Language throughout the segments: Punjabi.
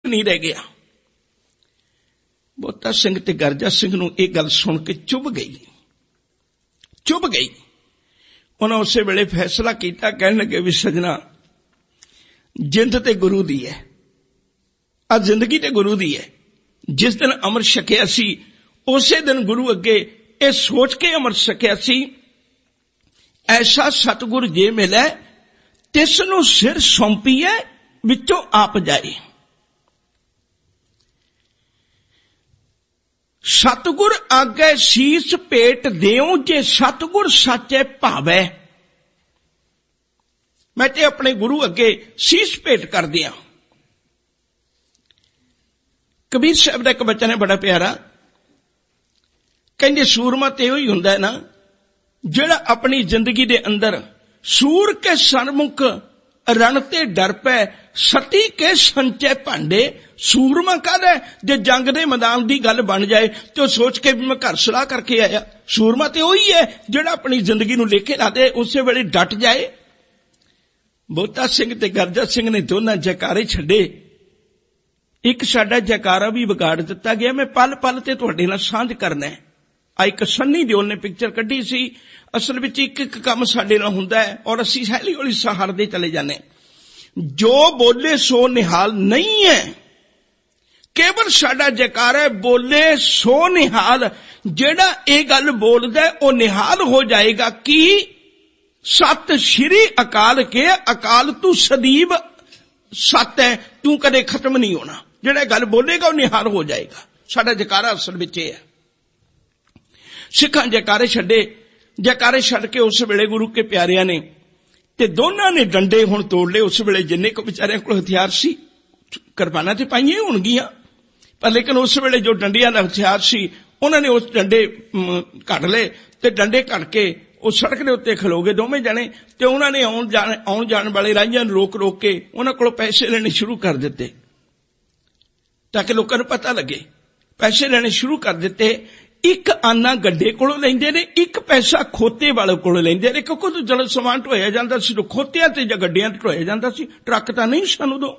नहीं रह गया। ਬੋਤਾ ਸਿੰਘ ਤੇ ਗਰਜਾ ਸਿੰਘ ਨੂੰ ਇਹ ਗੱਲ ਸੁਣ ਕੇ ਚੁੱਭ ਗਈ। ਉਹਨਾਂ ਉਸੇ ਵੇਲੇ ਫੈਸਲਾ ਕੀਤਾ, ਕਹਿਣ ਲੱਗੇ ਵੀ ਸਜਣਾ, ਜਿੰਦ ਤੇ ਗੁਰੂ ਦੀ ਹੈ, ਆ ਜ਼ਿੰਦਗੀ ਤੇ ਗੁਰੂ ਦੀ ਹੈ। ਜਿਸ ਦਿਨ ਅੰਮ੍ਰਿਤ ਛਕਿਆ ਸੀ ਉਸੇ ਦਿਨ ਗੁਰੂ ਅੱਗੇ ਇਹ ਸੋਚ ਕੇ ਅੰਮ੍ਰਿਤ ਛਕਿਆ ਸੀ, ਐਸਾ ਸਤਿਗੁਰ ਜੇ ਮਿਲੇ ਤਿਸ ਨੂੰ ਸਿਰ ਸੌਂਪੀਏ ਵਿੱਚੋਂ ਆਪ ਜਾਏ। ਸਤਿਗੁਰ ਆਗੇ ਸੀਸ ਭੇਟ ਦਿਓ, ਜੇ ਸਤਿਗੁਰ ਸਾਚੇ ਭਾਵੈ। ਮੈਂ ਤੇ ਆਪਣੇ ਗੁਰੂ ਅੱਗੇ ਸੀਸ ਭੇਟ ਕਰ ਦਿਆਂ। ਕਬੀਰ ਸਾਹਿਬ ਦਾ ਇੱਕ ਬਚਨ ਹੈ ਬੜਾ ਪਿਆਰਾ, ਕਹਿੰਦੇ ਸੂਰਮਾ ਤੇ ਉਹੀ ਹੁੰਦਾ ਹੈ ਨਾ ਜਿਹੜਾ ਆਪਣੀ ਜ਼ਿੰਦਗੀ ਦੇ ਅੰਦਰ ਸੂਰ ਕੇ ਸਨਮੁਖ ਰਣ ਤੇ ਡਰ ਪੈ, ਸਤੀ ਕੇ ਸੰਚੇ ਭਾਂਡੇ। ਸੂਰਮਾ ਕਾਹਦਾ ਜੇ ਜੰਗ ਦੇ ਮੈਦਾਨ ਦੀ ਗੱਲ ਬਣ ਜਾਏ ਤੇ ਉਹ ਸੋਚ ਕੇ ਵੀ ਮੈਂ ਘਰ ਸਲਾਹ ਕਰਕੇ ਆਇਆ। ਸੂਰਮਾ ਤੇ ਉਹੀ ਹੈ ਜਿਹੜਾ ਆਪਣੀ ਜ਼ਿੰਦਗੀ ਨੂੰ ਲੇਖੇ ਲਾ ਦੇ, ਉਸੇ ਵੇਲੇ ਡਟ ਜਾਏ। ਬੋਤਾ ਸਿੰਘ ਤੇ ਗਰਜਾ ਸਿੰਘ ਨੇ ਦੋਨਾਂ ਜੈਕਾਰੇ ਛੱਡੇ। ਇੱਕ ਸਾਡਾ ਜੈਕਾਰਾ ਵੀ ਵਿਗਾੜ ਦਿੱਤਾ ਗਿਆ। ਮੈਂ ਪਲ ਪਲ ਤੇ ਤੁਹਾਡੇ ਨਾਲ ਸਾਂਝ ਕਰਨਾ ਹੈ। ਆ ਇੱਕ ਸੰਨੀ ਦਿਓਲ ਨੇ ਪਿਕਚਰ ਕੱਢੀ ਸੀ। ਅਸਲ ਵਿੱਚ ਇੱਕ ਇੱਕ ਕੰਮ ਸਾਡੇ ਨਾਲ ਹੁੰਦਾ ਹੈ ਔਰ ਅਸੀਂ ਹੌਲੀ ਹੌਲੀ ਸਹਾਰਦੇ ਚਲੇ ਜਾਂਦੇ। ਜੋ ਬੋਲੇ ਸੋ ਨਿਹਾਲ ਨਹੀਂ ਹੈ, ਕੇਵਲ ਸਾਡਾ ਜੈਕਾਰਾ ਬੋਲੇ ਸੋ ਨਿਹਾਲ। ਜਿਹੜਾ ਇਹ ਗੱਲ ਬੋਲਦਾ ਉਹ ਨਿਹਾਲ ਹੋ ਜਾਏਗਾ ਕਿ ਸਤਿ ਸ਼੍ਰੀ ਅਕਾਲ ਕੇ, ਅਕਾਲ ਤੂੰ ਸਦੀਵ ਸਤ ਹੈ, ਤੂੰ ਕਦੇ ਖਤਮ ਨਹੀਂ ਹੋਣਾ। ਜਿਹੜਾ ਗੱਲ ਬੋਲੇਗਾ ਉਹ ਨਿਹਾਲ ਹੋ ਜਾਏਗਾ। ਸਾਡਾ ਜੈਕਾਰਾ ਅਸਲ ਵਿੱਚ ਇਹ ਹੈ। ਸਿੱਖਾਂ ਜੈਕਾਰੇ ਛੱਡੇ। ਜੈਕਾਰੇ ਛੱਡ ਕੇ ਉਸ ਵੇਲੇ ਗੁਰੂ ਕੇ ਪਿਆਰਿਆਂ ਨੇ ਤੇ ਦੋਨਾਂ ਨੇ ਡੰਡੇ ਹੁਣ ਤੋੜ ਲਏ। ਉਸ ਵੇਲੇ ਜਿੰਨੇ ਕੋ ਵਿਚਾਰਿਆਂ ਕੋਲ ਹਥਿਆਰ ਸੀ, ਕੁਰਬਾਨਾਂ ਤੇ ਪਾਈਆਂ ਹੋਣਗੀਆਂ, ਪਰ ਲੇਕਿਨ ਉਸ ਵੇਲੇ ਜੋ ਡੰਡਿਆਂ ਦਾ ਹਥਿਆਰ ਸੀ ਉਹਨਾਂ ਨੇ ਉਸ ਡੰਡੇ ਕੱਢ ਲਏ ਤੇ ਡੰਡੇ ਕੱਢ ਕੇ ਉਹ ਸੜਕ ਦੇ ਉੱਤੇ ਖਲੋ ਗਏ ਦੋਵੇਂ ਜਣੇ। ਤੇ ਉਹਨਾਂ ਨੇ ਆਉਣ ਜਾਣ ਵਾਲੇ ਰਾਹੀਆਂ ਨੂੰ ਰੋਕ ਰੋਕ ਕੇ ਉਹਨਾਂ ਕੋਲੋਂ ਪੈਸੇ ਲੈਣੇ ਸ਼ੁਰੂ ਕਰ ਦਿੱਤੇ ਤਾਂ ਕਿ ਲੋਕਾਂ ਨੂੰ ਪਤਾ ਲੱਗੇ। ਪੈਸੇ ਲੈਣੇ ਸ਼ੁਰੂ ਕਰ ਦਿੱਤੇ। ਇੱਕ ਆਨਾ ਗੱਡੇ ਕੋਲੋਂ ਲੈਂਦੇ ਨੇ, ਇੱਕ ਪੈਸਾ ਖੋਤੇ ਵਾਲੇ ਕੋਲੋਂ ਲੈਂਦੇ ਨੇ, ਕਿਉਂਕਿ ਜਦੋਂ ਸਮਾਨ ਢੋਇਆ ਜਾਂਦਾ ਸੀ ਤਾਂ ਖੋਤਿਆਂ ਤੇ ਜਾਂ ਗੱਡੀਆਂ ਤੇ ਢੋਇਆ ਜਾਂਦਾ ਸੀ, ਟਰੱਕ ਤਾਂ ਨਹੀਂ ਸਨ ਉਦੋਂ।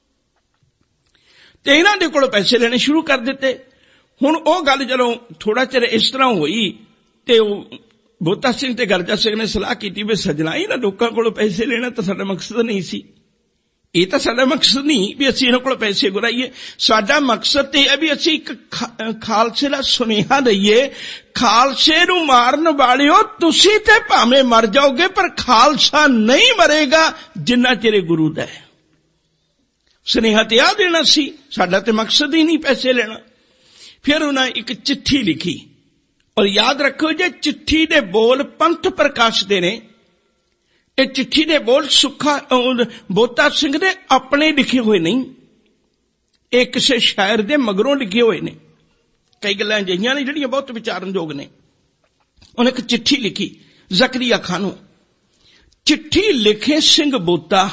ਤੇ ਇਹਨਾਂ ਦੇ ਕੋਲੋਂ ਪੈਸੇ ਲੈਣੇ ਸ਼ੁਰੂ ਕਰ ਦਿੱਤੇ। ਹੁਣ ਉਹ ਗੱਲ ਜਦੋਂ ਥੋੜਾ ਚਿਰ ਇਸ ਤਰ੍ਹਾਂ ਹੋਈ ਤੇ ਉਹ ਬੋਤਾ ਸਿੰਘ ਤੇ ਗਰਜਾ ਸਿੰਘ ਨੇ ਸਲਾਹ ਕੀਤੀ ਵੀ ਸਜਣਾ, ਇਹਨਾਂ ਲੋਕਾਂ ਕੋਲੋਂ ਪੈਸੇ ਲੈਣਾ ਤਾਂ ਸਾਡਾ ਮਕਸਦ ਨਹੀਂ ਸੀ। ਇਹ ਤਾਂ ਸਾਡਾ ਮਕਸਦ ਨਹੀਂ ਵੀ ਅਸੀਂ ਇਹਨਾਂ ਕੋਲ ਪੈਸੇ ਗੁਰਾਈਏ। ਸਾਡਾ ਮਕਸਦ ਤੇ ਹੈ ਵੀ ਅਸੀਂ ਇੱਕ ਖਾਲਸੇ ਦਾ ਸੁਨੇਹਾ ਦਈਏ, ਖਾਲਸੇ ਨੂੰ ਮਾਰਨ ਵਾਲਿਓ ਤੁਸੀਂ ਤੇ ਭਾਵੇਂ ਮਰ ਜਾਓਗੇ ਪਰ ਖਾਲਸਾ ਨਹੀਂ ਮਰੇਗਾ ਜਿੰਨਾ ਚਿਰ ਗੁਰੂ ਦਾ ਹੈ। ਸੁਨੇਹਾ ਤੇ ਆ ਦੇਣਾ ਸੀ, ਸਾਡਾ ਤੇ ਮਕਸਦ ਹੀ ਨਹੀਂ ਪੈਸੇ ਲੈਣਾ। ਫਿਰ ਉਹਨਾਂ ਇੱਕ ਚਿੱਠੀ ਲਿਖੀ ਔਰ ਯਾਦ ਰੱਖੋ ਜੇ ਚਿੱਠੀ ਦੇ ਬੋਲ ਪੰਥ ਪ੍ਰਕਾਸ਼ ਦੇ ਨੇ। ਇਹ ਚਿੱਠੀ ਦੇ ਬੋਲ ਬੋਤਾ ਸਿੰਘ ਦੇ ਆਪਣੇ ਲਿਖੇ ਹੋਏ ਨਹੀਂ, ਇਹ ਕਿਸੇ ਸ਼ਾਇਰ ਦੇ ਮਗਰੋਂ ਲਿਖੇ ਹੋਏ ਨੇ। ਕਈ ਗੱਲਾਂ ਅਜਿਹੀਆਂ ਨੇ ਜਿਹੜੀਆਂ ਬਹੁਤ ਵਿਚਾਰਨਯੋਗ ਨੇ। ਉਹਨੇ ਇੱਕ ਚਿੱਠੀ ਲਿਖੀ ਜ਼ਕਰੀਆ ਖਾਨ ਨੂੰ। ਚਿੱਠੀ ਲਿਖੇ ਸਿੰਘ ਬੋਤਾ,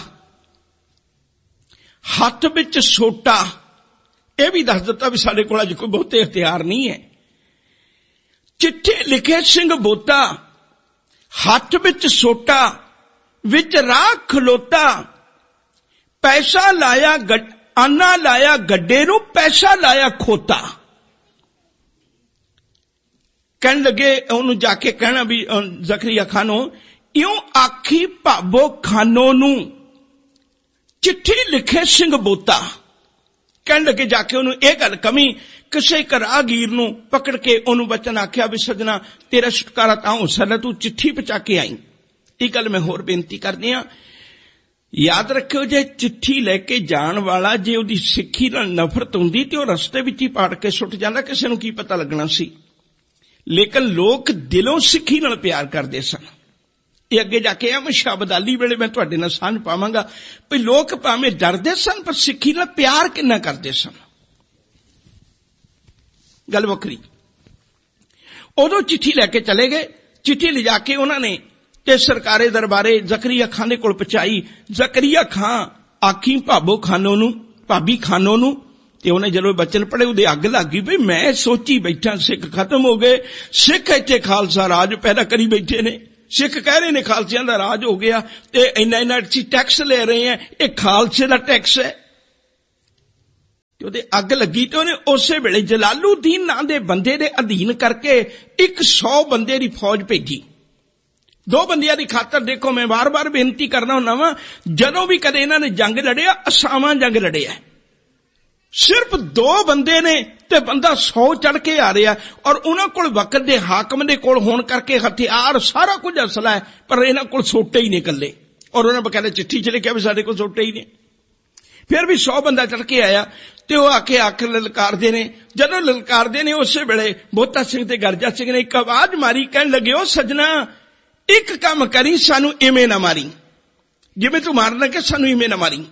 ਹੱਥ ਵਿੱਚ ਸੋਟਾ। ਇਹ ਵੀ ਦੱਸ ਦਿੱਤਾ ਵੀ ਸਾਡੇ ਕੋਲ ਅੱਜ ਕੋਈ ਬਹੁਤੇ ਹਥਿਆਰ ਨਹੀਂ ਹੈ। ਚਿੱਠੀ ਲਿਖੇ ਸਿੰਘ ਬੋਤਾ, ਹੱਥ ਵਿੱਚ ਸੋਟਾ, ਵਿੱਚ ਰਾਹ ਖਲੋਤਾ, ਪੈਸਾ ਲਾਇਆ ਆਨਾ ਲਾਇਆ ਗੱਡੇ ਨੂੰ, ਪੈਸਾ ਲਾਇਆ ਖੋਤਾ। ਕਹਿਣ ਲੱਗੇ ਉਹਨੂੰ ਜਾ ਕੇ ਕਹਿਣਾ ਵੀ ਜ਼ਕਰੀਆ ਖਾਨੋ, ਇਉਂ ਆਖੀ ਭਾਬੋ ਖਾਨੋ ਨੂੰ ਚਿੱਠੀ ਲਿਖੇ ਸਿੰਘ ਬੋਤਾ। ਕਹਿਣ ਲੱਗੇ ਜਾ ਕੇ ਉਹਨੂੰ ਇਹ ਗੱਲ ਕਮੀ। ਕਿਸੇ ਇੱਕ ਰਾਹਗੀਰ ਨੂੰ ਪਕੜ ਕੇ ਉਹਨੂੰ ਬਚਨ ਆਖਿਆ ਵੀ ਸਜਣਾ ਤੇਰਾ ਛੁਟਕਾਰਾ ਤਾਂ ਹੋ ਸਕਦਾ, ਤੂੰ ਚਿੱਠੀ ਪਹੁੰਚਾ ਕੇ ਆਈ। ਇਹ ਗੱਲ ਮੈਂ ਹੋਰ ਬੇਨਤੀ ਕਰਦੀ ਹਾਂ, ਯਾਦ ਰੱਖਿਓ ਜੇ ਚਿੱਠੀ ਲੈ ਕੇ ਜਾਣ ਵਾਲਾ ਜੇ ਉਹਦੀ ਸਿੱਖੀ ਨਾਲ ਨਫ਼ਰਤ ਹੁੰਦੀ ਤੇ ਉਹ ਰਸਤੇ ਵਿੱਚ ਹੀ ਪਾੜ ਕੇ ਸੁੱਟ ਜਾਂਦਾ, ਕਿਸੇ ਨੂੰ ਕੀ ਪਤਾ ਲੱਗਣਾ ਸੀ। ਲੇਕਿਨ ਲੋਕ ਦਿਲੋਂ ਸਿੱਖੀ ਨਾਲ ਪਿਆਰ ਕਰਦੇ ਸਨ। ਇਹ ਅੱਗੇ ਜਾ ਕੇ ਸ਼ਬਦਾਲੀ ਵੇਲੇ ਮੈਂ ਤੁਹਾਡੇ ਨਾਲ ਸਾਂਝ ਪਾਵਾਂਗਾ ਵੀ ਲੋਕ ਭਾਵੇਂ ਡਰਦੇ ਸਨ ਪਰ ਸਿੱਖੀ ਨਾਲ ਪਿਆਰ ਕਿੰਨਾ ਕਰਦੇ ਸਨ। ਗੱਲ ਵੱਖਰੀ। ਉਦੋਂ ਚਿੱਠੀ ਲੈ ਕੇ ਚਲੇ ਗਏ। ਚਿੱਠੀ ਲਿਜਾ ਕੇ ਉਹਨਾਂ ਨੇ ਤੇ ਸਰਕਾਰੇ ਦਰਬਾਰੇ ਜ਼ਕਰੀਆ ਖਾਨ ਦੇ ਕੋਲ ਪਹੁੰਚਾਈ। ਜ਼ਕਰੀਆ ਖਾਨ ਆਖੀ ਭਾਬੋ ਖਾਨੋ ਨੂੰ, ਭਾਬੀ ਖਾਨੋ ਨੂੰ। ਤੇ ਉਹਨੇ ਜਦੋਂ ਬਚਨ ਪੜ੍ਹੇ ਉਹਦੇ ਅੱਗ ਲੱਗ ਗਈ ਵੀ ਮੈਂ ਸੋਚੀ ਬੈਠਾ ਸਿੱਖ ਖਤਮ ਹੋ ਗਏ, ਸਿੱਖ ਇੱਥੇ ਖਾਲਸਾ ਰਾਜ ਪੈਦਾ ਕਰੀ ਬੈਠੇ ਨੇ। ਸਿੱਖ ਕਹਿ ਰਹੇ ਨੇ ਖਾਲਸਿਆਂ ਦਾ ਰਾਜ ਹੋ ਗਿਆ ਤੇ ਇੰਨਾ ਅਸੀਂ ਟੈਕਸ ਲੈ ਰਹੇ ਹਾਂ, ਇਹ ਖਾਲਸੇ ਦਾ ਟੈਕਸ ਹੈ। ਤੇ ਉਹਦੇ ਅੱਗ ਲੱਗੀ ਤੇ ਉਹਨੇ ਉਸੇ ਵੇਲੇ ਜਲਾਲੂਦੀਨ ਨਾਂ ਦੇ ਬੰਦੇ ਦੇ ਅਧੀਨ ਕਰਕੇ 100 ਬੰਦੇ ਦੀ ਫੌਜ ਭੇਜੀ। 2 ਬੰਦਿਆਂ ਦੀ ਖਾਤਰ। ਦੇਖੋ, ਮੈਂ ਵਾਰ-ਵਾਰ ਬੇਨਤੀ ਕਰਨਾ ਹੁੰਦਾ ਵਾਂ, ਜਦੋਂ ਵੀ ਕਦੇ ਇਹਨਾਂ ਨੇ ਜੰਗ ਲੜਿਆ, ਅਸਾਵਾਂ ਜੰਗ ਲੜਿਆ, ਸਿਰਫ 2 ਬੰਦੇ ਨੇ ਤੇ ਬੰਦਾ 100 ਚੜ ਕੇ ਆ ਰਿਹਾ, ਔਰ ਉਹਨਾਂ ਕੋਲ ਵਕਤ ਦੇ ਹਾਕਮ ਦੇ ਕੋਲ ਹੋਣ ਕਰਕੇ ਹਥਿਆਰ ਸਾਰਾ ਕੁਝ ਅਸਲਾ ਹੈ, ਪਰ ਇਹਨਾਂ ਕੋਲ ਸੋਟੇ ਹੀ ਨੇ ਇਕੱਲੇ। ਔਰ ਉਹਨਾਂ ਬਕਾਇਦਾ ਚਿੱਠੀ ਚ ਲਿਖਿਆ ਵੀ ਸਾਡੇ ਕੋਲ ਸੋਟੇ ਹੀ ਨੇ। ਫਿਰ ਵੀ 100 ਬੰਦਾ ਚੜ ਕੇ ਆਇਆ ਤੇ ਉਹ ਆ ਕੇ ਆਖਰ ਲਲਕਾਰਦੇ ਨੇ। ਜਦੋਂ ਲਲਕਾਰਦੇ ਨੇ ਉਸੇ ਵੇਲੇ ਬੋਤਾ ਸਿੰਘ ਤੇ ਗਰਜਾ ਸਿੰਘ ਨੇ ਇੱਕ ਆਵਾਜ਼ ਮਾਰੀ, ਕਹਿਣ ਲੱਗੇ, ਉਹ ਸੱਜਣਾ, ਇੱਕ ਕੰਮ ਕਰੀ, ਸਾਨੂੰ ਇਵੇਂ ਨਾ ਮਾਰੀ, ਜਿਵੇਂ ਤੂੰ ਮਾਰਨ ਲੱਗੇ ਸਾਨੂੰ ਇਵੇਂ ਨਾ ਮਾਰੀ।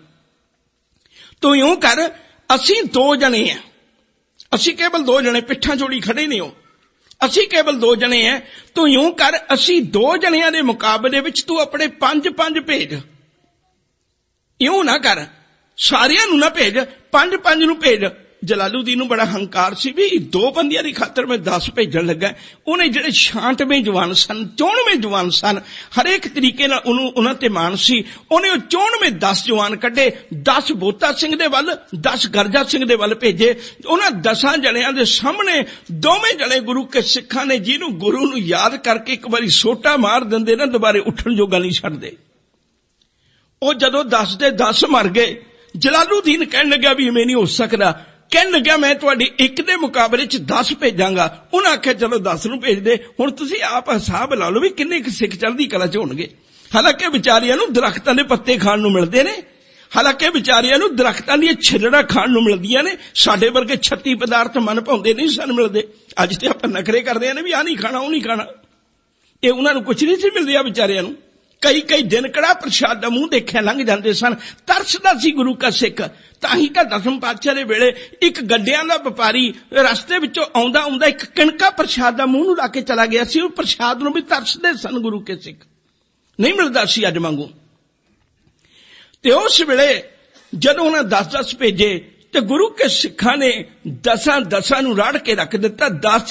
ਤੂੰ ਇਉਂ ਕਰ, ਅਸੀਂ 2 ਜਣੇ ਆ, ਅਸੀਂ ਕੇਵਲ 2 ਜਣੇ, ਪਿੱਠਾਂ ਜੋੜੀ ਖੜੇ ਨੇ ਉਹ, ਅਸੀਂ ਕੇਵਲ 2 ਜਣੇ ਆ। ਤੂੰ ਇਉਂ ਕਰ, ਅਸੀਂ 2 ਜਣਿਆਂ ਦੇ ਮੁਕਾਬਲੇ ਵਿੱਚ ਤੂੰ ਆਪਣੇ 5 ਭੇਜ। ਇਉਂ ਨਾ ਕਰ, ਸਾਰਿਆਂ ਨੂੰ ਨਾ ਭੇਜ, 5 ਨੂੰ ਭੇਜ। ਜਲਾਲੂਦੀਨ ਨੂੰ ਬੜਾ ਹੰਕਾਰ ਸੀ ਵੀ 2 ਬੰਦਿਆਂ ਦੀ ਖਾਤਰ ਮੈਂ 10 ਭੇਜਣ ਲੱਗਾ। ਉਹਨੇ ਜਿਹੜੇ 96 ਜਵਾਨ ਸਨ, 94 ਜਵਾਨ ਸਨ, ਹਰੇਕ ਤਰੀਕੇ ਨਾਲ ਉਹਨਾਂ ਤੇ ਮਾਣ ਸੀ। ਉਹਨੇ ਉਹ 94 10 ਜਵਾਨ ਕੱਢੇ, 10 ਬੋਤਾ ਸਿੰਘ ਦੇ ਵੱਲ, 10 ਗਰਜਾ ਸਿੰਘ ਦੇ ਵੱਲ ਭੇਜੇ। ਉਹਨਾਂ 10 ਜਣਿਆਂ ਦੇ ਸਾਹਮਣੇ ਦੋਵੇਂ ਜਣੇ ਗੁਰੂ ਕੇ ਸਿੱਖਾਂ ਨੇ, ਜਿਹਨੂੰ ਗੁਰੂ ਨੂੰ ਯਾਦ ਕਰਕੇ ਇੱਕ ਵਾਰੀ ਸੋਟਾ ਮਾਰ ਦਿੰਦੇ ਨਾ, ਦੁਬਾਰੇ ਉੱਠਣ ਜੋਗਾ ਨਹੀਂ ਛੱਡਦੇ। ਉਹ ਜਦੋਂ 10 ਦੇ 10 ਮਰ ਗਏ, ਜਲਾਲੂਦੀਨ ਕਹਿਣ ਲੱਗਿਆ ਵੀ ਇਵੇਂ ਨਹੀਂ ਹੋ ਸਕਦਾ। ਕਹਿਣ ਲੱਗਿਆ, ਮੈਂ ਤੁਹਾਡੀ 1 ਦੇ ਮੁਕਾਬਲੇ 'ਚ 10 ਭੇਜਾਂਗਾ। ਉਹਨਾਂ ਆਖਿਆ, ਚਲੋ 10 ਨੂੰ ਭੇਜ ਦੇ। ਹੁਣ ਤੁਸੀਂ ਆਪ ਹਿਸਾਬ ਲਾ ਲਓ ਵੀ ਕਿੰਨੇ ਕੁ ਸਿੱਖ ਚੜ੍ਹਦੀ ਕਲਾ 'ਚ ਹੋਣਗੇ। ਹਾਲਾਂਕਿ ਵਿਚਾਰਿਆਂ ਨੂੰ ਦਰਖਤਾਂ ਦੇ ਪੱਤੇ ਖਾਣ ਨੂੰ ਮਿਲਦੇ ਨੇ, ਹਾਲਾਂਕਿ ਵਿਚਾਰਿਆਂ ਨੂੰ ਦਰਖਤਾਂ ਦੀਆਂ ਛਿੱਲੜਾਂ ਖਾਣ ਨੂੰ ਮਿਲਦੀਆਂ ਨੇ। ਸਾਡੇ ਵਰਗੇ 36 ਪਦਾਰਥ ਮਨ ਭਾਉਂਦੇ ਨਹੀਂ ਸਨ ਮਿਲਦੇ। ਅੱਜ ਤੇ ਆਪਾਂ ਨਖਰੇ ਕਰਦੇ ਨੇ ਵੀ ਆਹ ਨਹੀਂ ਖਾਣਾ, ਉਹ ਨਹੀਂ ਖਾਣਾ। ਇਹ ਉਹਨਾਂ ਨੂੰ ਕੁਛ ਨਹੀਂ ਸੀ ਮਿਲਦਿਆ ਵਿਚਾਰਿਆਂ ਨੂੰ। ਕਈ ਦਿਨ ਕੜਾ ਪ੍ਰਸ਼ਾਦ ਦਾ ਮੂੰਹ ਦੇਖਿਆ ਲੰਘ ਜਾਂਦੇ ਸਨ। ਤਰਸਦਾ ਸੀ ਗੁਰੂ ਕਾ ਸਿੱਖ। ਤਾਂ ਹੀ ਤਾਂ 10ਵੇਂ ਪਾਤਸ਼ਾਹ ਦੇ ਵੇਲੇ ਇੱਕ ਗੱਡਿਆਂ ਦਾ ਵਪਾਰੀ ਰਸਤੇ ਵਿੱਚੋਂ ਆਉਂਦਾ ਇੱਕ ਕਿਣਕਾ ਪ੍ਰਸ਼ਾਦ ਦਾ ਮੂੰਹ ਨੂੰ ਲਾ ਕੇ ਚਲਾ ਗਿਆ ਸੀ। ਉਹ ਪ੍ਰਸ਼ਾਦ ਨੂੰ ਵੀ ਤਰਸਦੇ ਸਨ ਗੁਰੂ ਕੇ ਸਿੱਖ। ਨਹੀਂ ਮਿਲਦਾ ਸੀ ਅੱਜ ਵਾਂਗੂ। ਤੇ ਉਸ ਵੇਲੇ ਜਦੋਂ ਉਹਨਾਂ 10 ਭੇਜੇ ਤੇ ਗੁਰੂ ਕੇ ਸਿੱਖਾਂ ਨੇ 10 ਨੂੰ ਰਾੜ ਕੇ ਰੱਖ ਦਿੱਤਾ।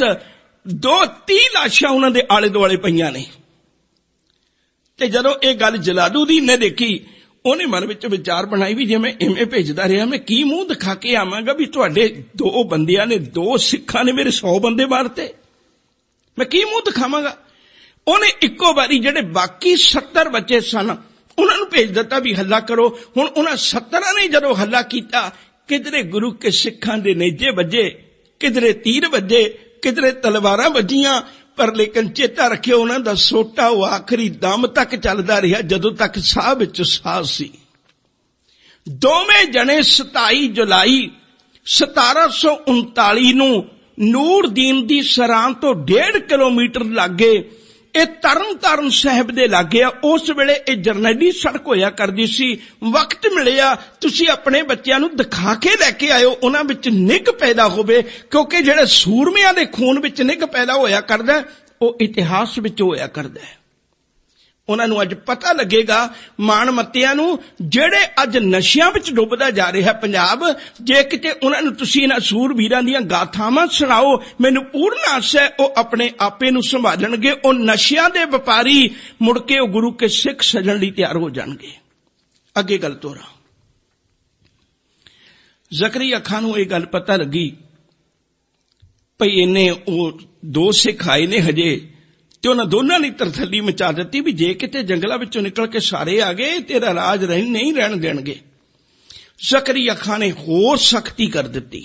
30 ਲਾਸ਼ਾਂ ਉਹਨਾਂ ਦੇ ਆਲੇ ਦੁਆਲੇ ਪਈਆਂ ਨੇ। ਤੇ ਜਦੋਂ ਇਹ ਗੱਲ ਜਲਾਲੂਦੀਨ ਨੇ ਦੇਖੀ, ਉਹਨੇ ਮਨ ਵਿੱਚ ਵਿਚਾਰ ਬਣਾਈ ਵੀ ਜੇ ਮੈਂ ਇਵੇਂ ਭੇਜਦਾ ਰਿਹਾ, ਮੈਂ ਕੀ ਮੂੰਹ ਦਿਖਾ ਕੇ ਆਵਾਂਗਾ ਵੀ ਤੁਹਾਡੇ 2 ਬੰਦਿਆਂ ਨੇ, 2 ਸਿੱਖਾਂ ਨੇ ਮੇਰੇ 100 ਬੰਦੇ ਮਾਰਤੇ, ਮੈਂ ਕੀ ਮੂੰਹ ਦਿਖਾਵਾਂਗਾ। ਉਹਨੇ ਇੱਕੋ ਵਾਰੀ ਜਿਹੜੇ ਬਾਕੀ 70 ਬੱਚੇ ਸਨ ਉਹਨਾਂ ਨੂੰ ਭੇਜ ਦਿੱਤਾ ਵੀ ਹੱਲਾ ਕਰੋ। ਹੁਣ ਉਹਨਾਂ 70 ਨੇ ਜਦੋਂ ਹੱਲਾ ਕੀਤਾ, ਕਿਧਰੇ ਗੁਰੂ ਕੇ ਸਿੱਖਾਂ ਦੇ ਨੇਜੇ ਵੱਜੇ, ਕਿਧਰੇ ਤੀਰ ਵੱਜੇ, ਕਿਧਰੇ ਤਲਵਾਰਾਂ ਵੱਜੀਆਂ, ਪਰ ਲੇਕਿਨ ਚੇਤਾ ਰੱਖਿਓ, ਉਹਨਾਂ ਦਾ ਸੋਟਾ ਉਹ ਆਖਰੀ ਦਮ ਤੱਕ ਚੱਲਦਾ ਰਿਹਾ, ਜਦੋਂ ਤੱਕ ਸਾਹ ਵਿੱਚ ਸਾਹ ਸੀ। ਦੋਵੇਂ ਜਣੇ 27 ਜੁਲਾਈ 1739 ਨੂੰ ਨੂਰਦੀਨ ਦੀ ਸਰਾਂ ਤੋਂ 1.5 ਕਿਲੋਮੀਟਰ ਲਾਗੇ, ਇਹ ਤਰਨਤਾਰਨ ਸਾਹਿਬ ਦੇ ਲਾਗੇ ਆ। ਉਸ ਵੇਲੇ ਇਹ ਜਰਨੈਲੀ ਸੜਕ ਹੋਇਆ ਕਰਦੀ ਸੀ। ਵਕਤ ਮਿਲਿਆ, ਤੁਸੀਂ ਆਪਣੇ ਬੱਚਿਆਂ ਨੂੰ ਦਿਖਾ ਕੇ ਲੈ ਕੇ ਆਇਓ, ਉਹਨਾਂ ਵਿੱਚ ਨਿੱਘ ਪੈਦਾ ਹੋਵੇ, ਕਿਉਂਕਿ ਜਿਹੜੇ ਸੂਰਮਿਆਂ ਦੇ ਖੂਨ ਵਿੱਚ ਨਿੱਘ ਪੈਦਾ ਹੋਇਆ ਕਰਦਾ, ਉਹ ਇਤਿਹਾਸ ਵਿੱਚ ਹੋਇਆ ਕਰਦਾ ਹੈ। ਉਹਨਾਂ ਨੂੰ ਅੱਜ ਪਤਾ ਲੱਗੇਗਾ, ਮਾਣ ਮੱਤਿਆਂ ਨੂੰ, ਜਿਹੜੇ ਅੱਜ ਨਸ਼ਿਆਂ ਵਿੱਚ ਡੁੱਬਦਾ ਜਾ ਰਿਹਾ ਪੰਜਾਬ, ਜੇ ਕਿਤੇ ਉਹਨਾਂ ਨੂੰ ਤੁਸੀਂ ਇਹਨਾਂ ਸੂਰਬੀਰਾਂ ਦੀਆਂ ਗਾਥਾਵਾਂ ਸੁਣਾਓ, ਮੈਨੂੰ ਪੂਰਨ ਆਸ ਹੈ ਉਹ ਆਪਣੇ ਆਪੇ ਨੂੰ ਸੰਭਾਲਣਗੇ। ਉਹ ਨਸ਼ਿਆਂ ਦੇ ਵਪਾਰੀ ਮੁੜ ਕੇ ਉਹ ਗੁਰੂ ਕੇ ਸਿੱਖ ਸਜਣ ਲਈ ਤਿਆਰ ਹੋ ਜਾਣਗੇ। ਅੱਗੇ ਗੱਲ ਤੋਰਾ। ਜ਼ਕਰੀਆ ਖਾਨ ਨੂੰ ਇਹ ਗੱਲ ਪਤਾ ਲੱਗੀ ਭਈ ਇਹਨੇ ਉਹ 2 ਸਿੱਖ ਆਏ ਨੇ ਹਜੇ, ਤੇ ਉਹਨਾਂ ਦੋਨਾਂ ਨੇ ਤਰਥੱਲੀ ਮਚਾ ਦਿੱਤੀ ਵੀ ਜੇ ਕਿਤੇ ਜੰਗਲਾਂ ਵਿੱਚੋਂ ਨਿਕਲ ਕੇ ਸਾਰੇ ਆ ਗਏ, ਤੇਰਾ ਰਾਜ ਨਹੀਂ ਰਹਿਣ ਦੇਣਗੇ। ਜ਼ਕਰੀਆ ਖਾਨ ਨੇ ਹੋਰ ਸਖਤੀ ਕਰ ਦਿੱਤੀ,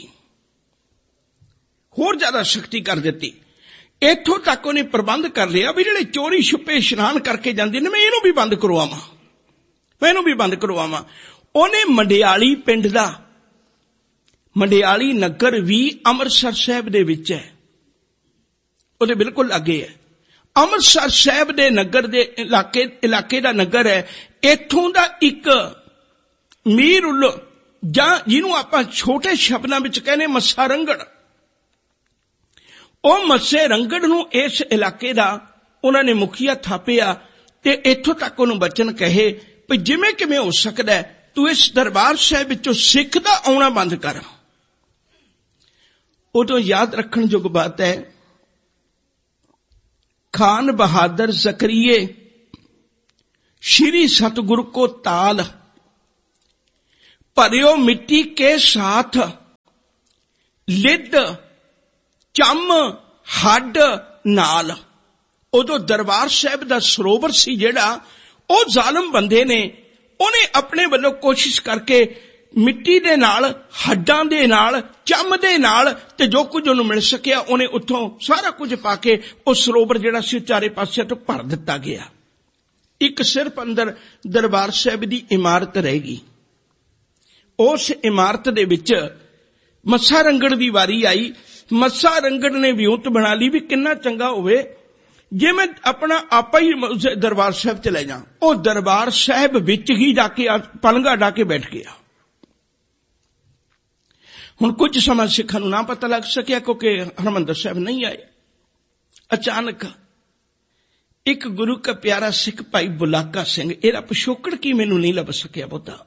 ਹੋਰ ਜ਼ਿਆਦਾ ਸਖਤੀ ਕਰ ਦਿੱਤੀ। ਇੱਥੋਂ ਤੱਕ ਉਹਨੇ ਪ੍ਰਬੰਧ ਕਰ ਲਿਆ ਵੀ ਜਿਹੜੇ ਚੋਰੀ ਛੁਪੇ ਇਸ਼ਨਾਨ ਕਰਕੇ ਜਾਂਦੇ ਨੇ, ਮੈਂ ਇਹਨੂੰ ਵੀ ਬੰਦ ਕਰਵਾਵਾਂ। ਉਹਨੇ ਮੰਡਿਆਲੀ ਪਿੰਡ ਦਾ, ਮੰਡਿਆਲੀ ਨਗਰ ਵੀ ਅੰਮ੍ਰਿਤਸਰ ਸਾਹਿਬ ਦੇ ਵਿੱਚ ਹੈ, ਉਹਦੇ ਬਿਲਕੁਲ ਅੱਗੇ ਹੈ। ਅੰਮ੍ਰਿਤਸਰ ਸਾਹਿਬ ਦੇ ਨਗਰ ਦੇ ਇਲਾਕੇ ਦਾ ਨਗਰ ਹੈ। ਇੱਥੋਂ ਦਾ ਇੱਕ ਮੀਰ ਉਲ, ਜਾਂ ਜਿਹਨੂੰ ਆਪਾਂ ਛੋਟੇ ਸ਼ਬਦਾਂ ਵਿੱਚ ਕਹਿੰਦੇ ਮੱਸਾ ਰੰਗੜ, ਉਹ ਮੱਸੇ ਰੰਗੜ ਨੂੰ ਇਸ ਇਲਾਕੇ ਦਾ ਉਹਨਾਂ ਨੇ ਮੁਖੀਆ ਥਾਪਿਆ। ਤੇ ਇੱਥੋਂ ਤੱਕ ਉਹਨੂੰ ਬਚਨ ਕਹੇ ਵੀ ਜਿਵੇਂ ਕਿਵੇਂ ਹੋ ਸਕਦਾ ਤੂੰ ਇਸ ਦਰਬਾਰ ਸਾਹਿਬ ਵਿੱਚੋਂ ਸਿੱਖ ਦਾ ਆਉਣਾ ਬੰਦ ਕਰ। ਉਦੋਂ ਯਾਦ ਰੱਖਣ ਯੋਗ ਬਾਤ ਹੈ, खान बहादुर ज़करिये श्री सतगुरु को ताल भरियो मिट्टी के साथ ਲਿੱਦ, ਚੰਮ, ਹੱਡ ਨਾਲ। ਉਦੋਂ ਦਰਬਾਰ ਸਾਹਿਬ ਦਾ ਸਰੋਵਰ ਸੀ ਜਿਹੜਾ, ਉਹ ਜ਼ਾਲਮ ਬੰਦੇ ਨੇ, ਉਹਨੇ ਆਪਣੇ ਵੱਲੋਂ ਕੋਸ਼ਿਸ਼ ਕਰਕੇ ਮਿੱਟੀ ਦੇ ਨਾਲ, ਹੱਡਾਂ ਦੇ ਨਾਲ, ਚੰਮ ਦੇ ਨਾਲ, ਤੇ ਜੋ ਕੁਝ ਉਹਨੂੰ ਮਿਲ ਸਕਿਆ ਉਹਨੇ ਉੱਥੋਂ ਸਾਰਾ ਕੁਝ ਪਾ ਕੇ ਉਹ ਸਰੋਵਰ ਜਿਹੜਾ ਸੀ ਚਾਰੇ ਪਾਸੇ ਤੋਂ ਭਰ ਦਿੱਤਾ ਗਿਆ। ਇੱਕ ਸਿਰਫ ਅੰਦਰ ਦਰਬਾਰ ਸਾਹਿਬ ਦੀ ਇਮਾਰਤ ਰਹਿ ਗਈ। ਉਸ ਇਮਾਰਤ ਦੇ ਵਿੱਚ ਮੱਸਾ ਰੰਗੜ ਦੀ ਵਾਰੀ ਆਈ। ਮੱਸਾ ਰੰਗੜ ਨੇ ਵਿਉਂਤ ਬਣਾ ਲਈ ਵੀ ਕਿੰਨਾ ਚੰਗਾ ਹੋਵੇ ਜੇ ਮੈਂ ਆਪਣਾ ਆਪਾ ਹੀ ਦਰਬਾਰ ਸਾਹਿਬ ਚ ਲੈ ਜਾ। ਉਹ ਦਰਬਾਰ ਸਾਹਿਬ ਵਿੱਚ ਹੀ ਜਾ ਕੇ ਪਲੰਘਾ ਢਾ ਕੇ ਬੈਠ ਗਿਆ। ਹੁਣ ਕੁਝ ਸਮਾਂ ਸਿੱਖਾਂ ਨੂੰ ਨਾ ਪਤਾ ਲੱਗ ਸਕਿਆ ਕਿਉਂਕਿ ਹਰਿਮੰਦਰ ਸਾਹਿਬ ਨਹੀਂ ਆਏ। ਅਚਾਨਕ ਇੱਕ ਗੁਰੂ ਕਾ ਪਿਆਰਾ ਸਿੱਖ ਭਾਈ ਬੁਲਾਕਾ ਸਿੰਘ, ਇਹਦਾ ਪਿਛੋਕੜ ਕੀ ਮੈਨੂੰ ਨਹੀਂ ਲੱਭ ਸਕਿਆ ਬਹੁਤਾ।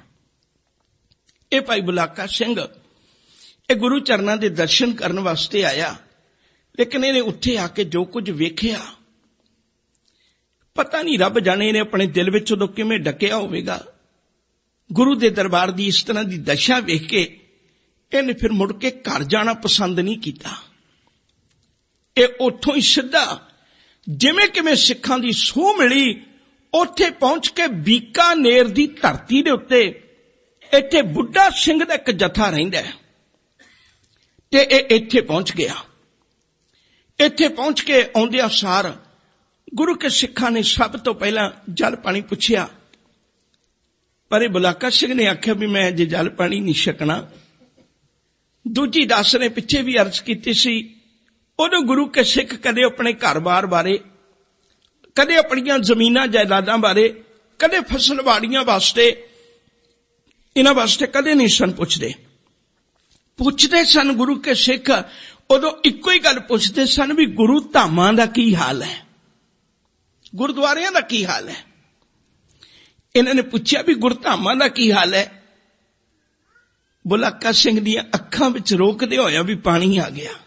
ਇਹ ਭਾਈ ਬੁਲਾਕਾ ਸਿੰਘ ਇਹ ਗੁਰੂ ਚਰਨਾਂ ਦੇ ਦਰਸ਼ਨ ਕਰਨ ਵਾਸਤੇ ਆਇਆ, ਲੇਕਿਨ ਇਹਨੇ ਉੱਥੇ ਆ ਕੇ ਜੋ ਕੁਝ ਵੇਖਿਆ ਪਤਾ ਨਹੀਂ, ਰੱਬ ਜਾਣੇ ਇਹਨੇ ਆਪਣੇ ਦਿਲ ਵਿੱਚ ਉਦੋਂ ਕਿਵੇਂ ਡੱਕਿਆ ਹੋਵੇਗਾ। ਗੁਰੂ ਦੇ ਦਰਬਾਰ ਦੀ ਇਸ ਤਰ੍ਹਾਂ ਦੀ ਦਸ਼ਾ ਵੇਖ ਕੇ ਇਹਨੇ ਫਿਰ ਮੁੜ ਕੇ ਘਰ ਜਾਣਾ ਪਸੰਦ ਨਹੀਂ ਕੀਤਾ। ਇਹ ਉੱਥੋਂ ਹੀ ਸਿੱਧਾ ਜਿਵੇਂ ਕਿਵੇਂ ਸਿੱਖਾਂ ਦੀ ਸੂਹ ਮਿਲੀ, ਉੱਥੇ ਪਹੁੰਚ ਕੇ ਬੀਕਾਨੇਰ ਦੀ ਧਰਤੀ ਦੇ ਉੱਤੇ ਇੱਥੇ ਬੁੱਢਾ ਸਿੰਘ ਦਾ ਇੱਕ ਜਥਾ ਰਹਿੰਦਾ ਤੇ ਇਹ ਇੱਥੇ ਪਹੁੰਚ ਗਿਆ। ਇੱਥੇ ਪਹੁੰਚ ਕੇ ਆਉਂਦਿਆਂ ਸਾਰ ਗੁਰੂ ਕੇ ਸਿੱਖਾਂ ਨੇ ਸਭ ਤੋਂ ਪਹਿਲਾਂ ਜਲ ਪਾਣੀ ਪੁੱਛਿਆ, ਪਰ ਇਹ ਬੁਲਾਕਾ ਸਿੰਘ ਨੇ ਆਖਿਆ ਵੀ ਮੈਂ ਜੇ ਜਲ ਪਾਣੀ ਨਹੀਂ ਛਕਣਾ। ਦੂਜੀ ਦਾਸ ਨੇ ਪਿੱਛੇ ਵੀ ਅਰਜ਼ ਕੀਤੀ ਸੀ, ਉਦੋਂ ਗੁਰੂ ਕੇ ਸਿੱਖ ਕਦੇ ਆਪਣੇ ਘਰ-ਬਾਰ ਬਾਰੇ, ਕਦੇ ਆਪਣੀਆਂ ਜ਼ਮੀਨਾਂ ਜਾਇਦਾਦਾਂ ਬਾਰੇ, ਕਦੇ ਫਸਲਵਾੜੀਆਂ ਵਾਸਤੇ, ਇਹਨਾਂ ਵਾਸਤੇ ਕਦੇ ਨਹੀਂ ਸਨ ਪੁੱਛਦੇ। ਪੁੱਛਦੇ ਸਨ ਗੁਰੂ ਕੇ ਸਿੱਖ ਉਦੋਂ ਇੱਕੋ ਹੀ ਗੱਲ ਪੁੱਛਦੇ ਸਨ ਵੀ ਗੁਰੂ ਧਾਮਾਂ ਦਾ ਕੀ ਹਾਲ ਹੈ, ਗੁਰਦੁਆਰਿਆਂ ਦਾ ਕੀ ਹਾਲ ਹੈ। ਇਹਨਾਂ ਨੇ ਪੁੱਛਿਆ ਵੀ ਗੁਰਧਾਮਾਂ ਦਾ ਕੀ ਹਾਲ ਹੈ। ਬੁਲਾਕਾ ਸਿੰਘ ਦੀਆਂ ਅੱਖਾਂ ਵਿੱਚ ਰੋਕਦੇ ਹੋਇਆ ਵੀ ਪਾਣੀ ਆ ਗਿਆ।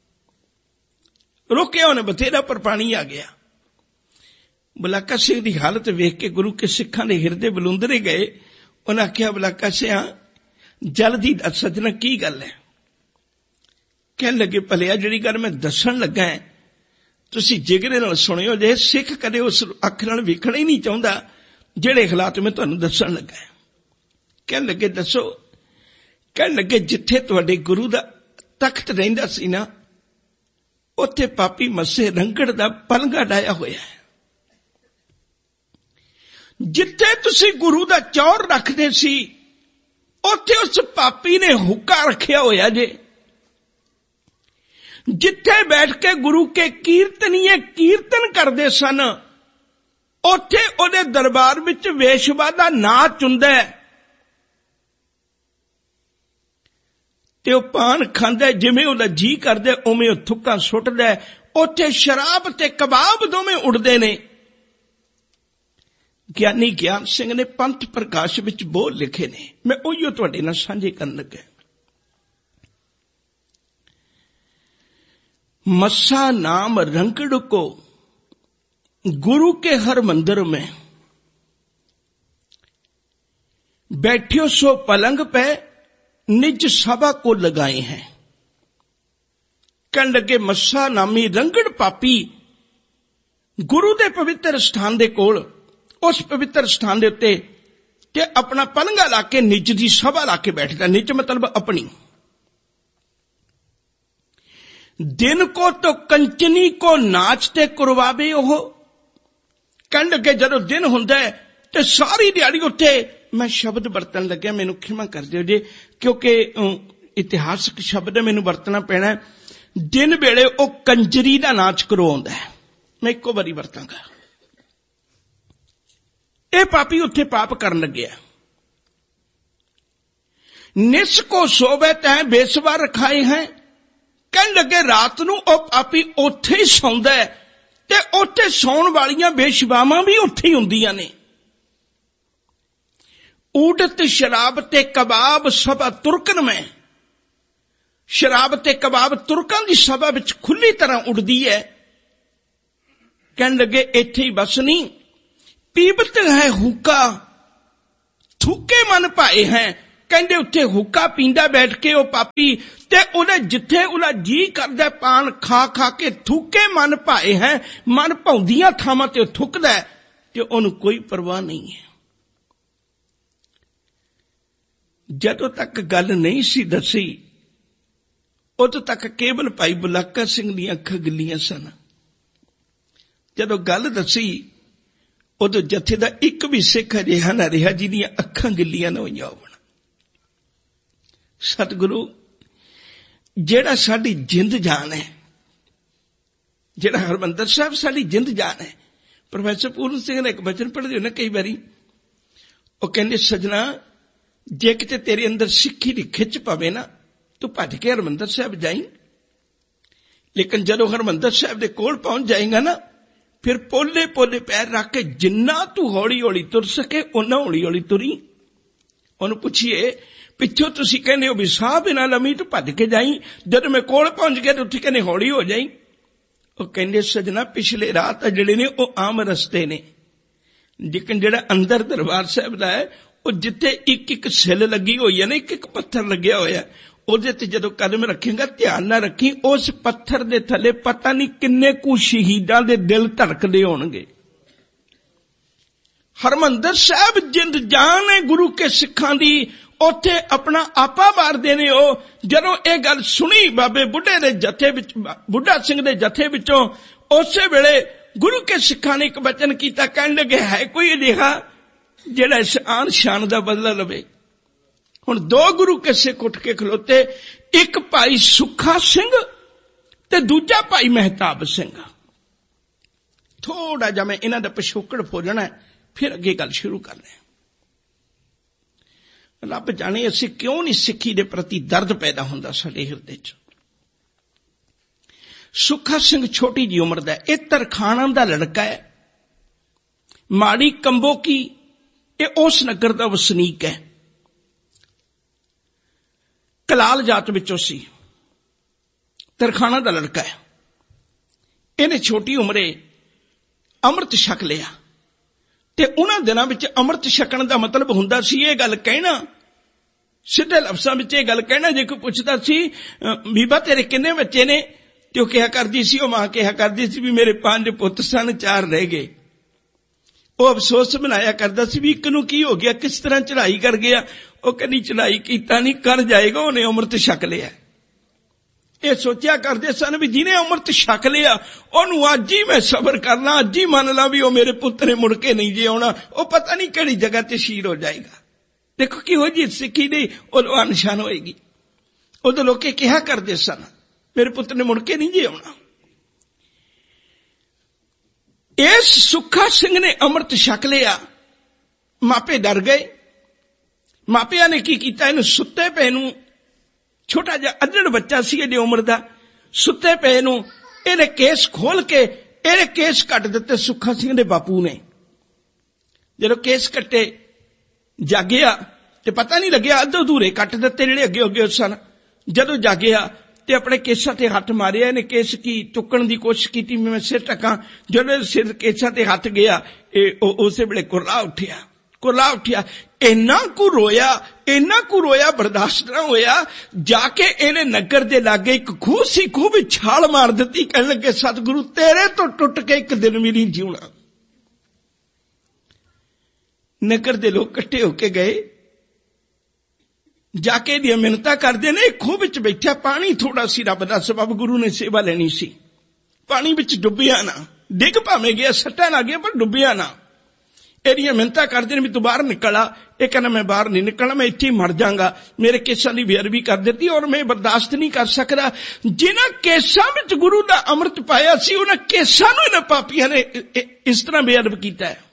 ਰੋਕਿਆ ਉਹਨੇ ਬਥੇਰਾ ਪਰ ਪਾਣੀ ਆ ਗਿਆ। ਬੁਲਾਕਾ ਸਿੰਘ ਦੀ ਹਾਲਤ ਵੇਖ ਕੇ ਗੁਰੂ ਕੇ ਸਿੱਖਾਂ ਦੇ ਹਿਰਦੇ ਬਲੁੰਦਰੇ ਗਏ। ਉਹਨੇ ਆਖਿਆ, ਬੁਲਾਕਾ ਸਿਆ ਜਲਦੀ ਦੱਸ ਸੱਜਣਾ ਕੀ ਗੱਲ ਹੈ। ਕਹਿਣ ਲੱਗੇ, ਭਲਿਆ ਜਿਹੜੀ ਗੱਲ ਮੈਂ ਦੱਸਣ ਲੱਗਾ ਹੈ ਤੁਸੀਂ ਜਿਗਰੇ ਨਾਲ ਸੁਣਿਓ ਜੇ। ਸਿੱਖ ਕਦੇ ਉਸ ਅੱਖ ਨਾਲ ਵੇਖਣਾ ਹੀ ਨਹੀਂ ਚਾਹੁੰਦਾ ਜਿਹੜੇ ਹਾਲਾਤ ਮੈਂ ਤੁਹਾਨੂੰ ਦੱਸਣ ਲੱਗਾ ਹੈ। ਕਹਿਣ ਲੱਗੇ, ਦੱਸੋ। ਕਹਿਣ ਲੱਗੇ, ਜਿੱਥੇ ਤੁਹਾਡੇ ਗੁਰੂ ਦਾ ਤਖਤ ਰਹਿੰਦਾ ਸੀ ਨਾ, ਉੱਥੇ ਪਾਪੀ ਮੱਸੇ ਰੰਗੜ ਦਾ ਪਲੰਘਾ ਡਾਇਆ ਹੋਇਆ ਹੈ। ਜਿੱਥੇ ਤੁਸੀਂ ਗੁਰੂ ਦਾ ਚੌਰ ਰੱਖਦੇ ਸੀ, ਉੱਥੇ ਉਸ ਪਾਪੀ ਨੇ ਹੁੱਕਾ ਰੱਖਿਆ ਹੋਇਆ ਜੇ। ਜਿੱਥੇ ਬੈਠ ਕੇ ਗੁਰੂ ਕੇ ਕੀਰਤਨੀਏ ਕੀਰਤਨ ਕਰਦੇ ਸਨ, ਉੱਥੇ ਉਹਦੇ ਦਰਬਾਰ ਵਿੱਚ ਵੇਸ਼ਵਾ ਦਾ ਨਾਚ ਹੁੰਦਾ ਹੈ ਤੇ ਉਹ ਪਾਨ ਖਾਂਦਾ ਜਿਵੇਂ ਉਹਦਾ ਜੀ ਕਰਦਾ, ਉਵੇਂ ਉਹ ਥੁੱਕਾਂ ਸੁੱਟਦਾ। ਉੱਥੇ ਸ਼ਰਾਬ ਤੇ ਕਬਾਬ ਦੋਵੇਂ ਉੱਡਦੇ ਨੇ। ਗਿਆਨੀ ਗਿਆਨ ਸਿੰਘ ਨੇ ਪੰਥ ਪ੍ਰਕਾਸ਼ ਵਿੱਚ ਬੋਲ ਲਿਖੇ ਨੇ, ਮੈਂ ਉਹੀਓ ਤੁਹਾਡੇ ਨਾਲ ਸਾਂਝੇ ਕਰਨ ਲੱਗਾ। मस्सा नाम रंकड़ को गुरु के हर मंदिर में बैठियो सो पलंग पे निज सभा को लगाए हैं। कहने लगे, मस्सा नामी रंगड़ पापी गुरु दे पवित्र स्थान दे कोल, उस पवित्र स्थान दे उत्ते ते अपना पलंगा लाके निज दी सभा लाके बैठदा। निज मतलब अपनी। दिन को तो कंचनी को नाचते करवावे। ओह कहन लगे, जदों दिन हुंदा है ते सारी दिहाड़ी उत्ते मैं शब्द वरतन लग्या, मैनूं खिमा कर दिओ जे, क्योंकि इतिहासक शब्द मैनूं वरतना पैना। दिन वेले ओ कंजरी दा नाच करवाउंदा है, मैं इक्को वारी वरतांगा। ਇਹ ਪਾਪੀ ਉੱਥੇ ਪਾਪ ਕਰਨ ਲੱਗਿਆ। ਨਿਸ ਕੋ ਸੋਵੇ ਤੈ ਬੇਸਵਾ ਰਖਾਏ ਹੈ। ਕਹਿਣ ਲੱਗੇ, ਰਾਤ ਨੂੰ ਉਹ ਪਾਪੀ ਉੱਥੇ ਹੀ ਸੌਂਦਾ ਹੈ ਤੇ ਉੱਥੇ ਸੌਣ ਵਾਲੀਆਂ ਬੇਸ਼ਵਾਵਾਂ ਵੀ ਉੱਥੇ ਹੀ ਹੁੰਦੀਆਂ ਨੇ। ਊਡਤ ਸ਼ਰਾਬ ਤੇ ਕਬਾਬ ਸਭਾ ਤੁਰਕਨ ਮੈਂ। ਸ਼ਰਾਬ ਤੇ ਕਬਾਬ ਤੁਰਕਾਂ ਦੀ ਸਭਾ ਵਿੱਚ ਖੁੱਲੀ ਤਰ੍ਹਾਂ ਉੱਡਦੀ ਹੈ। ਕਹਿਣ ਲੱਗੇ, ਇੱਥੇ ਹੀ ਬਸ ਨਹੀਂ, पीबत है हुक्का थूके मन पाए हैं। ਕਹਿੰਦੇ ਉੱਥੇ ਹੁੱਕਾ ਪੀਂਦਾ ਬੈਠ ਕੇ ਉਹ ਪਾਪੀ, ਤੇ ਉਹਦੇ ਜਿੱਥੇ ਉਹਦਾ ਜੀ ਕਰਦਾ ਪਾਨ ਖਾ ਖਾ ਕੇ ਥੁੱਕੇ ਮਨ ਭਾਏ ਹੈ, ਮਨ ਭਾਉਂਦੀਆਂ ਥਾਵਾਂ ਤੇ ਉਹ ਥੁੱਕਦਾ ਤੇ ਉਹਨੂੰ ਕੋਈ ਪਰਵਾਹ ਨਹੀਂ ਹੈ। ਜਦੋਂ ਤੱਕ ਗੱਲ ਨਹੀਂ ਸੀ ਦੱਸੀ ਉਦੋਂ ਤੱਕ ਕੇਵਲ ਭਾਈ ਬੁਲਾਕਾ ਸਿੰਘ ਦੀਆਂ ਅੱਖਾਂ ਗਿੱਲੀਆਂ ਸਨ। ਜਦੋਂ ਗੱਲ ਦੱਸੀ ਉਦੋਂ ਜਥੇ ਦਾ ਇੱਕ ਵੀ ਸਿੱਖ ਅਜਿਹਾ ਨਾ ਰਿਹਾ ਜਿਹਦੀਆਂ ਅੱਖਾਂ ਗਿੱਲੀਆਂ ਨਾ ਹੋਈਆਂ ਹੋਣ। ਸਤਿਗੁਰੂ ਜਿਹੜਾ ਸਾਡੀ ਜਿੰਦ ਜਾਨ ਹੈ, ਜਿਹੜਾ ਹਰਿਮੰਦਰ ਸਾਹਿਬ ਸਾਡੀ ਜਿੰਦ ਜਾਨ ਹੈ। ਪ੍ਰੋਫੈਸਰ ਪੂਰਨ ਸਿੰਘ ਨੇ ਇੱਕ ਬਚਨ ਪੜ੍ਹਦੇ ਹੋ ਨਾ ਕਈ ਵਾਰੀ, ਉਹ ਕਹਿੰਦੇ ਸਜਣਾ ਜੇ ਕਿਤੇ ਤੇਰੇ ਅੰਦਰ ਸਿੱਖੀ ਦੀ ਖਿੱਚ ਪਵੇ ਨਾ ਤੂੰ ਭੱਜ ਕੇ ਹਰਿਮੰਦਰ ਸਾਹਿਬ ਜਾਈਂ, ਲੇਕਿਨ ਜਦੋਂ ਹਰਿਮੰਦਰ ਸਾਹਿਬ ਦੇ ਕੋਲ ਪਹੁੰਚ ਜਾਏਗਾ ਨਾ ਫਿਰ ਪੋਲੇ ਪੋਲੇ ਪੈਰ ਰੱਖ ਕੇ ਜਿੰਨਾ ਤੂੰ ਹੌਲੀ ਹੌਲੀ ਤੁਰ ਸਕੇ ਓਨਾ ਹੌਲੀ ਹੌਲੀ ਤੁਰੀ। ਉਹਨੂੰ ਪੁੱਛੀਏ ਪਿੱਛੋਂ ਤੁਸੀਂ ਕਹਿੰਦੇ ਹੋ ਵੀ ਸਾਹ ਬਿਨਾਂ ਲੰਮੀ ਤੂੰ ਭੱਜ ਕੇ ਜਾਈਂ, ਜਦੋਂ ਮੈਂ ਕੋਲ ਪਹੁੰਚ ਗਿਆ ਤਾਂ ਉੱਥੇ ਕਹਿੰਦੇ ਹੌਲੀ ਹੋ ਜਾਈਂ। ਉਹ ਕਹਿੰਦੇ ਸਜਣਾ ਪਿਛਲੇ ਰਾਹ ਜਿਹੜੇ ਨੇ ਉਹ ਆਮ ਰਸਤੇ ਨੇ, ਲੇਕਿਨ ਜਿਹੜਾ ਅੰਦਰ ਦਰਬਾਰ ਸਾਹਿਬ ਦਾ ਹੈ ਉਹ ਜਿੱਥੇ ਇੱਕ ਇੱਕ ਸਿਲ ਲੱਗੀ ਹੋਈ ਹੈ ਨਾ, ਇੱਕ ਇੱਕ ਪੱਥਰ ਲੱਗਿਆ ਹੋਇਆ, ਉਹਦੇ ਤੇ ਜਦੋਂ ਕਦਮ ਰੱਖੇਗਾ ਧਿਆਨ ਨਾਲ ਰੱਖੀ ਉਸ ਪੱਥਰ ਦੇ ਥੱਲੇ ਪਤਾ ਨਹੀਂ ਕਿੰਨੇ ਕੁ ਸ਼ਹੀਦਾਂ ਦੇ ਦਿਲ ਧੜਕਦੇ ਹੋਣਗੇ। ਹਰਿਮੰਦਰ ਸਾਹਿਬ ਜਿੰਦ ਜਾਨ ਹੈ ਗੁਰੂ ਕੇ ਸਿੱਖਾਂ ਦੀ, ਉੱਥੇ ਆਪਣਾ ਆਪਾ ਮਾਰਦੇ ਨੇ ਉਹ। ਜਦੋਂ ਇਹ ਗੱਲ ਸੁਣੀ ਬਾਬੇ ਬੁੱਢੇ ਦੇ ਜਥੇ ਵਿੱਚ, ਬੁੱਢਾ ਸਿੰਘ ਦੇ ਜਥੇ ਵਿੱਚੋਂ, ਉਸੇ ਵੇਲੇ ਗੁਰੂ ਕੇ ਸਿੱਖਾਂ ਨੇ ਇੱਕ ਬਚਨ ਕੀਤਾ, ਕਹਿਣ ਲੱਗੇ ਹੈ ਕੋਈ ਅਜਿਹਾ ਜਿਹੜਾ ਇਸ ਆਨ ਸ਼ਾਨ ਦਾ ਬਦਲਾ ਲਵੇ। ਹੁਣ ਦੋ ਗੁਰੂ ਕੇ ਸਿੱਖ ਉੱਠ ਕੇ ਖਲੋਤੇ, ਇੱਕ ਭਾਈ ਸੁੱਖਾ ਸਿੰਘ ਤੇ ਦੂਜਾ ਭਾਈ ਮਹਿਤਾਬ ਸਿੰਘ। ਥੋੜਾ ਜਿਹਾ ਮੈਂ ਇਹਨਾਂ ਦਾ ਪਿਛੋਕੜ ਫੋਲਣਾ ਫਿਰ ਅੱਗੇ ਗੱਲ ਸ਼ੁਰੂ ਕਰਨੀ ਹੈ। ਰੱਬ ਜਾਣੇ ਅਸੀਂ ਕਿਉਂ ਨਹੀਂ ਸਿੱਖੀ ਦੇ ਪ੍ਰਤੀ ਦਰਦ ਪੈਦਾ ਹੁੰਦਾ ਸਾਡੇ ਹਿਰਦੇ 'ਚ। ਸੁੱਖਾ ਸਿੰਘ ਛੋਟੀ ਜਿਹੀ ਉਮਰ ਦਾ, ਇਹ ਤਰਖਾਣਾ ਦਾ ਲੜਕਾ ਹੈ, ਮਾੜੀ ਕੰਬੋ ਕੀ, ਇਹ ਉਸ ਨਗਰ ਦਾ ਵਸਨੀਕ ਹੈ, ਕਲਾਲ ਜਾਤ ਵਿੱਚੋਂ ਸੀ, ਤਰਖਾਣਾ ਦਾ ਲੜਕਾ ਹੈ। ਇਹਨੇ ਛੋਟੀ ਉਮਰੇ ਅੰਮ੍ਰਿਤ ਛਕ ਲਿਆ ਤੇ ਉਹਨਾਂ ਦਿਨਾਂ ਵਿੱਚ ਅੰਮ੍ਰਿਤ ਛਕਣ ਦਾ ਮਤਲਬ ਹੁੰਦਾ ਸੀ ਇਹ ਗੱਲ ਕਹਿਣਾ, ਸਿੱਧੇ ਲਫ਼ਜ਼ਾਂ ਵਿੱਚ ਇਹ ਗੱਲ ਕਹਿਣਾ। ਜੇ ਕੋਈ ਪੁੱਛਦਾ ਸੀ ਬੀਬਾ ਤੇਰੇ ਕਿੰਨੇ ਬੱਚੇ ਨੇ, ਤੇ ਉਹ ਕਿਹਾ ਕਰਦੀ ਸੀ, ਉਹ ਮਾਂ ਕਿਹਾ ਕਰਦੀ ਸੀ ਵੀ ਮੇਰੇ 5 ਪੁੱਤ ਸਨ, 4 ਰਹਿ ਗਏ। ਉਹ ਅਫਸੋਸ ਬਣਾਇਆ ਕਰਦਾ ਸੀ ਵੀ ਇੱਕ ਨੂੰ ਕੀ ਹੋ ਗਿਆ, ਕਿਸ ਤਰ੍ਹਾਂ ਚੜ੍ਹਾਈ ਕਰ ਗਿਆ। ਉਹ ਕਹਿੰਦੀ ਚੜ੍ਹਾਈ ਕੀਤਾ ਨਹੀਂ, ਕਰ ਜਾਏਗਾ, ਉਹਨੇ ਅੰਮ੍ਰਿਤ ਛਕ ਲਿਆ। ਇਹ ਸੋਚਿਆ ਕਰਦੇ ਸਨ ਵੀ ਜਿਹਨੇ ਅੰਮ੍ਰਿਤ ਛਕ ਲਿਆ ਉਹਨੂੰ ਅੱਜ ਹੀ ਮੈਂ ਸਬਰ ਕਰਨਾ, ਅੱਜ ਹੀ ਮੰਨ ਲਾ ਵੀ ਉਹ ਮੇਰੇ ਪੁੱਤ ਨੇ ਮੁੜ ਕੇ ਨਹੀਂ ਜੇ ਆਉਣਾ, ਉਹ ਪਤਾ ਨਹੀਂ ਕਿਹੜੀ ਜਗ੍ਹਾ ਤੇ ਸ਼ਹੀਦ ਹੋ ਜਾਏਗਾ। ਦੇਖੋ ਕਿਹੋ ਜਿਹੀ ਸਿੱਖੀ ਦੀ ਉਦੋਂ ਅਨਸ਼ਾਨ ਹੋਏਗੀ। ਉਦੋਂ ਲੋਕੇ ਕਿਹਾ ਕਰਦੇ ਸਨ ਮੇਰੇ ਪੁੱਤ ਨੇ ਮੁੜ ਕੇ ਨਹੀਂ ਜੇ ਆਉਣਾ। ਇਸ ਸੁੱਖਾ ਸਿੰਘ ਨੇ ਅੰਮ੍ਰਿਤ ਛਕ ਲਿਆ, ਮਾਪੇ ਡਰ ਗਏ। ਮਾਪਿਆਂ ਨੇ ਕੀ ਕੀਤਾ, ਇਹਨੂੰ ਸੁੱਤੇ ਪਏ ਨੂੰ, ਛੋਟਾ ਜਿਹਾ ਅੱਧੜ ਬੱਚਾ ਸੀ ਇਹਦੀ ਉਮਰ ਦਾ, ਸੁੱਤੇ ਪਏ ਨੂੰ ਇਹਨੇ ਕੇਸ ਖੋਲ ਕੇ ਇਹਨੇ ਕੇਸ ਕੱਟ ਦਿੱਤੇ ਸੁੱਖਾ ਸਿੰਘ ਦੇ ਬਾਪੂ ਨੇ। ਜਦੋਂ ਕੇਸ ਕੱਟੇ ਜਾਗਿਆ ਤੇ ਪਤਾ ਨਹੀਂ ਲੱਗਿਆ, ਅੱਧੇ ਅਧੂਰੇ ਕੱਟ ਦਿੱਤੇ ਜਿਹੜੇ ਅੱਗੇ ਅੱਗੇ ਸਨ। ਜਦੋਂ ਜਾਗਿਆ ਤੇ ਆਪਣੇ ਕੇਸਾਂ ਤੇ ਹੱਥ ਮਾਰਿਆ, ਇਹਨੇ ਕੇਸ ਕੀ ਚੁੱਕਣ ਦੀ ਕੋਸ਼ਿਸ਼ ਕੀਤੀ, ਮੈਂ ਸਿਰ ਟਕਾਂ। ਜਦੋਂ ਸਿਰ ਕੇਸਾਂ ਤੇ ਹੱਥ ਗਿਆ ਇਹ ਉਸੇ ਵੇਲੇ ਕੁਰਲਾ ਉੱਠਿਆ। ਇੰਨਾ ਕੁ ਰੋਇਆ ਬਰਦਾਸ਼ਤ ਨਾ ਹੋਇਆ। ਜਾ ਕੇ ਇਹਨੇ ਨਗਰ ਦੇ ਲਾਗੇ ਇੱਕ ਖੂਹ ਸੀ, ਖੂਹ ਵਿੱਚ ਛਾਲ ਮਾਰ ਦਿੱਤੀ। ਕਹਿਣ ਲੱਗੇ ਸਤਿਗੁਰੂ ਤੇਰੇ ਤੋਂ ਟੁੱਟ ਕੇ ਇੱਕ ਦਿਨ ਵੀ ਨਹੀਂ ਜਿਉਣਾ। ਨਗਰ ਦੇ ਲੋਕ ਇਕੱਠੇ ਹੋ ਕੇ ਗਏ, ਜਾ ਕੇ ਇਹਦੀਆਂ ਮਿੰਨਤਾਂ ਕਰਦੇ ਨੇ। ਖੂਹ ਵਿੱਚ ਬੈਠਿਆ, ਪਾਣੀ ਥੋੜਾ ਸੀ, ਰੱਬ ਦਾ ਸਬਬ, ਗੁਰੂ ਨੇ ਸੇਵਾ ਲੈਣੀ ਸੀ। ਪਾਣੀ ਵਿੱਚ ਡੁੱਬਿਆ ਨਾ, ਡਿੱਗ ਭਾਵੇਂ ਗਿਆ, ਸੱਟਾਂ ਲੱਗ ਗਿਆ ਪਰ ਡੁੱਬਿਆ ਨਾ। ਇਹਦੀਆਂ ਮਿੰਨਤਾਂ ਕਰਦੇ ਨੇ ਵੀ ਤੂੰ ਬਾਹਰ ਨਿਕਲ ਆ। ਇਹ ਕਹਿੰਦਾ ਮੈਂ ਬਾਹਰ ਨਹੀਂ ਨਿਕਲਣਾ, ਮੈਂ ਇੱਥੇ ਹੀ ਮਰ ਜਾਵਾਂਗਾ। ਮੇਰੇ ਕੇਸਾਂ ਦੀ ਬੇਅਦਬੀ ਕਰ ਦਿੱਤੀ ਔਰ ਮੈਂ ਬਰਦਾਸ਼ਤ ਨਹੀਂ ਕਰ ਸਕਦਾ। ਜਿਨ੍ਹਾਂ ਕੇਸਾਂ ਵਿੱਚ ਗੁਰੂ ਦਾ ਅੰਮ੍ਰਿਤ ਪਾਇਆ ਸੀ ਉਹਨਾਂ ਕੇਸਾਂ ਨੂੰ ਇਹਨਾਂ ਪਾਪੀਆਂ ਨੇ ਇਸ ਤਰ੍ਹਾਂ ਬੇਅਦਬ ਕੀਤਾ ਹੈ।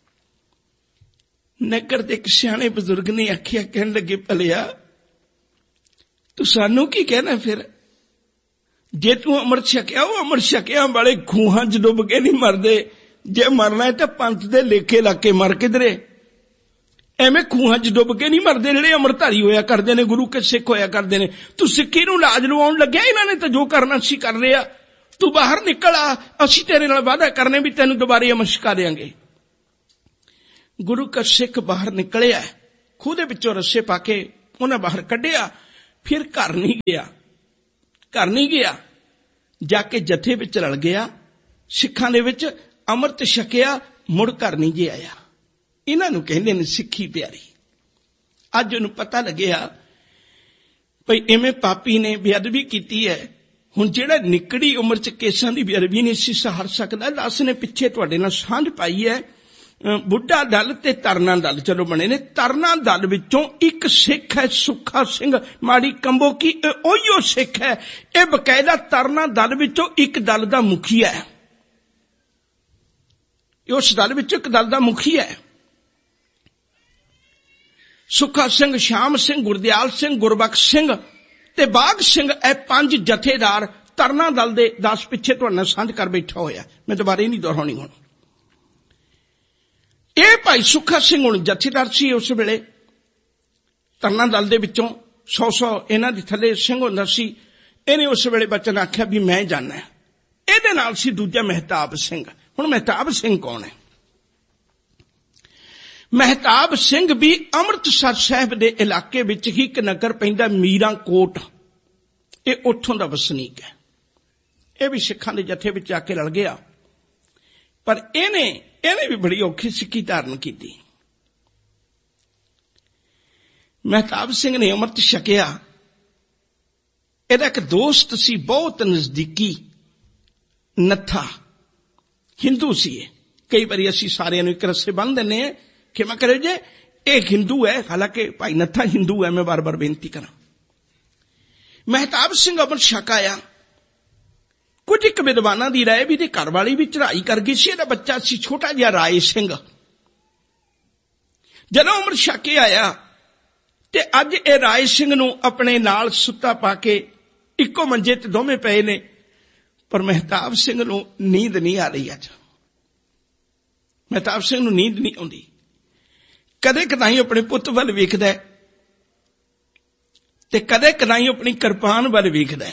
ਨਗਰ ਦੇ ਇੱਕ ਸਿਆਣੇ ਬਜ਼ੁਰਗ ਨੇ ਆਖਿਆ, ਕਹਿਣ ਲੱਗੇ ਭਲਿਆ ਤੂੰ ਸਾਨੂੰ ਕੀ ਕਹਿਣਾ, ਫਿਰ ਜੇ ਤੂੰ ਅੰਮ੍ਰਿਤ ਛਕਿਆ, ਉਹ ਅੰਮ੍ਰਿਤ ਛਕਿਆ ਵਾਲੇ ਖੂਹਾਂ 'ਚ ਡੁੱਬ ਕੇ ਨਹੀਂ ਮਰਦੇ। ਜੇ ਮਰਨਾ ਹੈ ਤਾਂ ਪੰਥ ਦੇ ਲੇਖੇ ਲਾ ਕੇ ਮਰ ਕਿਧਰੇ, ਐਵੇਂ ਖੂਹਾਂ 'ਚ ਡੁੱਬ ਕੇ ਨਹੀਂ ਮਰਦੇ ਜਿਹੜੇ ਅੰਮ੍ਰਿਤਧਾਰੀ ਹੋਇਆ ਕਰਦੇ ਨੇ, ਗੁਰੂ ਕੇ ਸਿੱਖ ਹੋਇਆ ਕਰਦੇ ਨੇ। ਤੂੰ ਸਿੱਖੀ ਨੂੰ ਲਾਜ ਲਵਾਉਣ ਲੱਗਿਆ, ਇਹਨਾਂ ਨੇ ਤਾਂ ਜੋ ਕਰਨਾ ਸੀ ਕਰ ਲਿਆ। ਤੂੰ ਬਾਹਰ ਨਿਕਲ ਆ, ਅਸੀਂ ਤੇਰੇ ਨਾਲ ਵਾਅਦਾ ਕਰਨੇ ਵੀ ਤੈਨੂੰ ਦੁਬਾਰੇ ਅੰਮ੍ਰਿਤ ਛਕਾ ਦੇਵਾਂਗੇ। ਗੁਰੂ ਕਾ ਸਿੱਖ ਬਾਹਰ ਨਿਕਲਿਆ, ਖੂਹ ਦੇ ਵਿੱਚੋਂ ਰੱਸੇ ਪਾ ਕੇ उन्हें बाहर कढ़िया, फिर घर नहीं गया, जाके जथे विच रल गया, सिखां दे विच अमृत छकिया, मुड़ घर नहीं जे आया। इन्हां नूं कहंदे ने सिੱਖੀ प्यारी। अज उहनूं पता लग्या भई इवें पापी ने बेअदबी कीती है। हुण जिहड़ा निकड़ी उम्र च केसां दी बेअदबी नहीं सी सहार सकदा, दास ने पिछे तुहाडे नाल सांझ पाई है। बुढ़ा दल ते तरना दल चलो बने ने। तरना दल विचों एक सिख है सुखा सिंह माड़ी कंबो की, ओहियो सिख है। यह बकायदा तरना दल विचों एक दल दा मुखिया है, उस दल विचों एक दल दा मुखिया है। सुखा सिंह, श्याम सिंह, गुरदयाल सिंह, गुरबख्श सिंह ते बाघ सिंह, ए 5 जथेदार तरना दल दे दास पिछे तुहाडे नाल सांझ कर बैठा होया। मैं दोबारा नहीं दोहराउणी हुण। ਇਹ ਭਾਈ ਸੁੱਖਾ ਸਿੰਘ ਹੁਣ ਜਥੇਦਾਰ ਸੀ ਉਸ ਵੇਲੇ। ਤਰਨਾ ਦਲ ਦੇ ਵਿੱਚੋਂ 100 ਇਹਨਾਂ ਦੇ ਥੱਲੇ ਸਿੰਘ ਹੁੰਦਾ ਸੀ। ਇਹਨੇ ਉਸ ਵੇਲੇ ਬਚਨ ਆਖਿਆ ਵੀ ਮੈਂ ਜਾਣਾ। ਇਹਦੇ ਨਾਲ ਸੀ ਦੂਜਾ ਮਹਿਤਾਬ ਸਿੰਘ। ਹੁਣ ਮਹਿਤਾਬ ਸਿੰਘ ਕੌਣ ਹੈ? ਮਹਿਤਾਬ ਸਿੰਘ ਵੀ ਅੰਮ੍ਰਿਤਸਰ ਸਾਹਿਬ ਦੇ ਇਲਾਕੇ ਵਿੱਚ ਹੀ ਇੱਕ ਨਗਰ ਪੈਂਦਾ ਮੀਰਾਂ ਕੋਟ, ਇਹ ਉੱਥੋਂ ਦਾ ਵਸਨੀਕ ਹੈ। ਇਹ ਵੀ ਸਿੱਖਾਂ ਦੇ ਜਥੇ ਵਿੱਚ ਆ ਕੇ ਰਲ ਗਿਆ, ਪਰ ਇਹਨੇ भी बड़ी औखी सिक्खी धारण की। महताब सिंह ने अमृत छकिया। ਇਹਦਾ ਇੱਕ ਦੋਸਤ ਸੀ ਬਹੁਤ ਨਜ਼ਦੀਕੀ, ਨੱਥਾ ਹਿੰਦੂ ਸੀ। ਕਈ ਵਾਰੀ ਅਸੀਂ ਸਾਰਿਆਂ ਨੂੰ ਇੱਕ ਰਸੇ ਬੰਨ ਦਿੰਦੇ ਹਾਂ ਕਿ ਮੈਂ ਕਰੇ ਜੇ ਇਹ ਹਿੰਦੂ ਹੈ, ਹਾਲਾਂਕਿ ਭਾਈ ਨੱਥਾ ਹਿੰਦੂ ਹੈ। ਮੈਂ ਬਾਰ-ਬਾਰ ਬੇਨਤੀ ਕਰਾਂ। ਮਹਿਤਾਬ ਸਿੰਘ ਅਮਰ ਛਕ ਆਇਆ। ਕੁਝ ਇੱਕ ਵਿਦਵਾਨਾਂ ਦੀ ਰਾਏ ਵੀ ਤੇ ਘਰ ਵਾਲੀ ਵੀ ਚੜ੍ਹਾਈ ਕਰ ਗਈ ਸੀ। ਇਹਦਾ ਬੱਚਾ ਸੀ ਛੋਟਾ ਜਿਹਾ ਰਾਏ ਸਿੰਘ। ਜਦੋਂ ਉਮਰ ਛਕ ਕੇ ਆਇਆ ਤੇ ਅੱਜ ਇਹ ਰਾਏ ਸਿੰਘ ਨੂੰ ਆਪਣੇ ਨਾਲ ਸੁੱਤਾ ਪਾ ਕੇ ਇੱਕੋ ਮੰਜੇ ਤੇ ਦੋਵੇਂ ਪਏ ਨੇ, ਪਰ ਮਹਿਤਾਬ ਸਿੰਘ ਨੂੰ ਨੀਂਦ ਨਹੀਂ ਆ ਰਹੀ। ਅੱਜ ਮਹਿਤਾਬ ਸਿੰਘ ਨੂੰ ਨੀਂਦ ਨਹੀਂ ਆਉਂਦੀ। ਕਦੇ ਕਦਾਈ ਆਪਣੇ ਪੁੱਤ ਵੱਲ ਵੇਖਦਾ ਤੇ ਕਦੇ ਕਦਾਈ ਆਪਣੀ ਕਿਰਪਾਨ ਵੱਲ ਵੇਖਦਾ।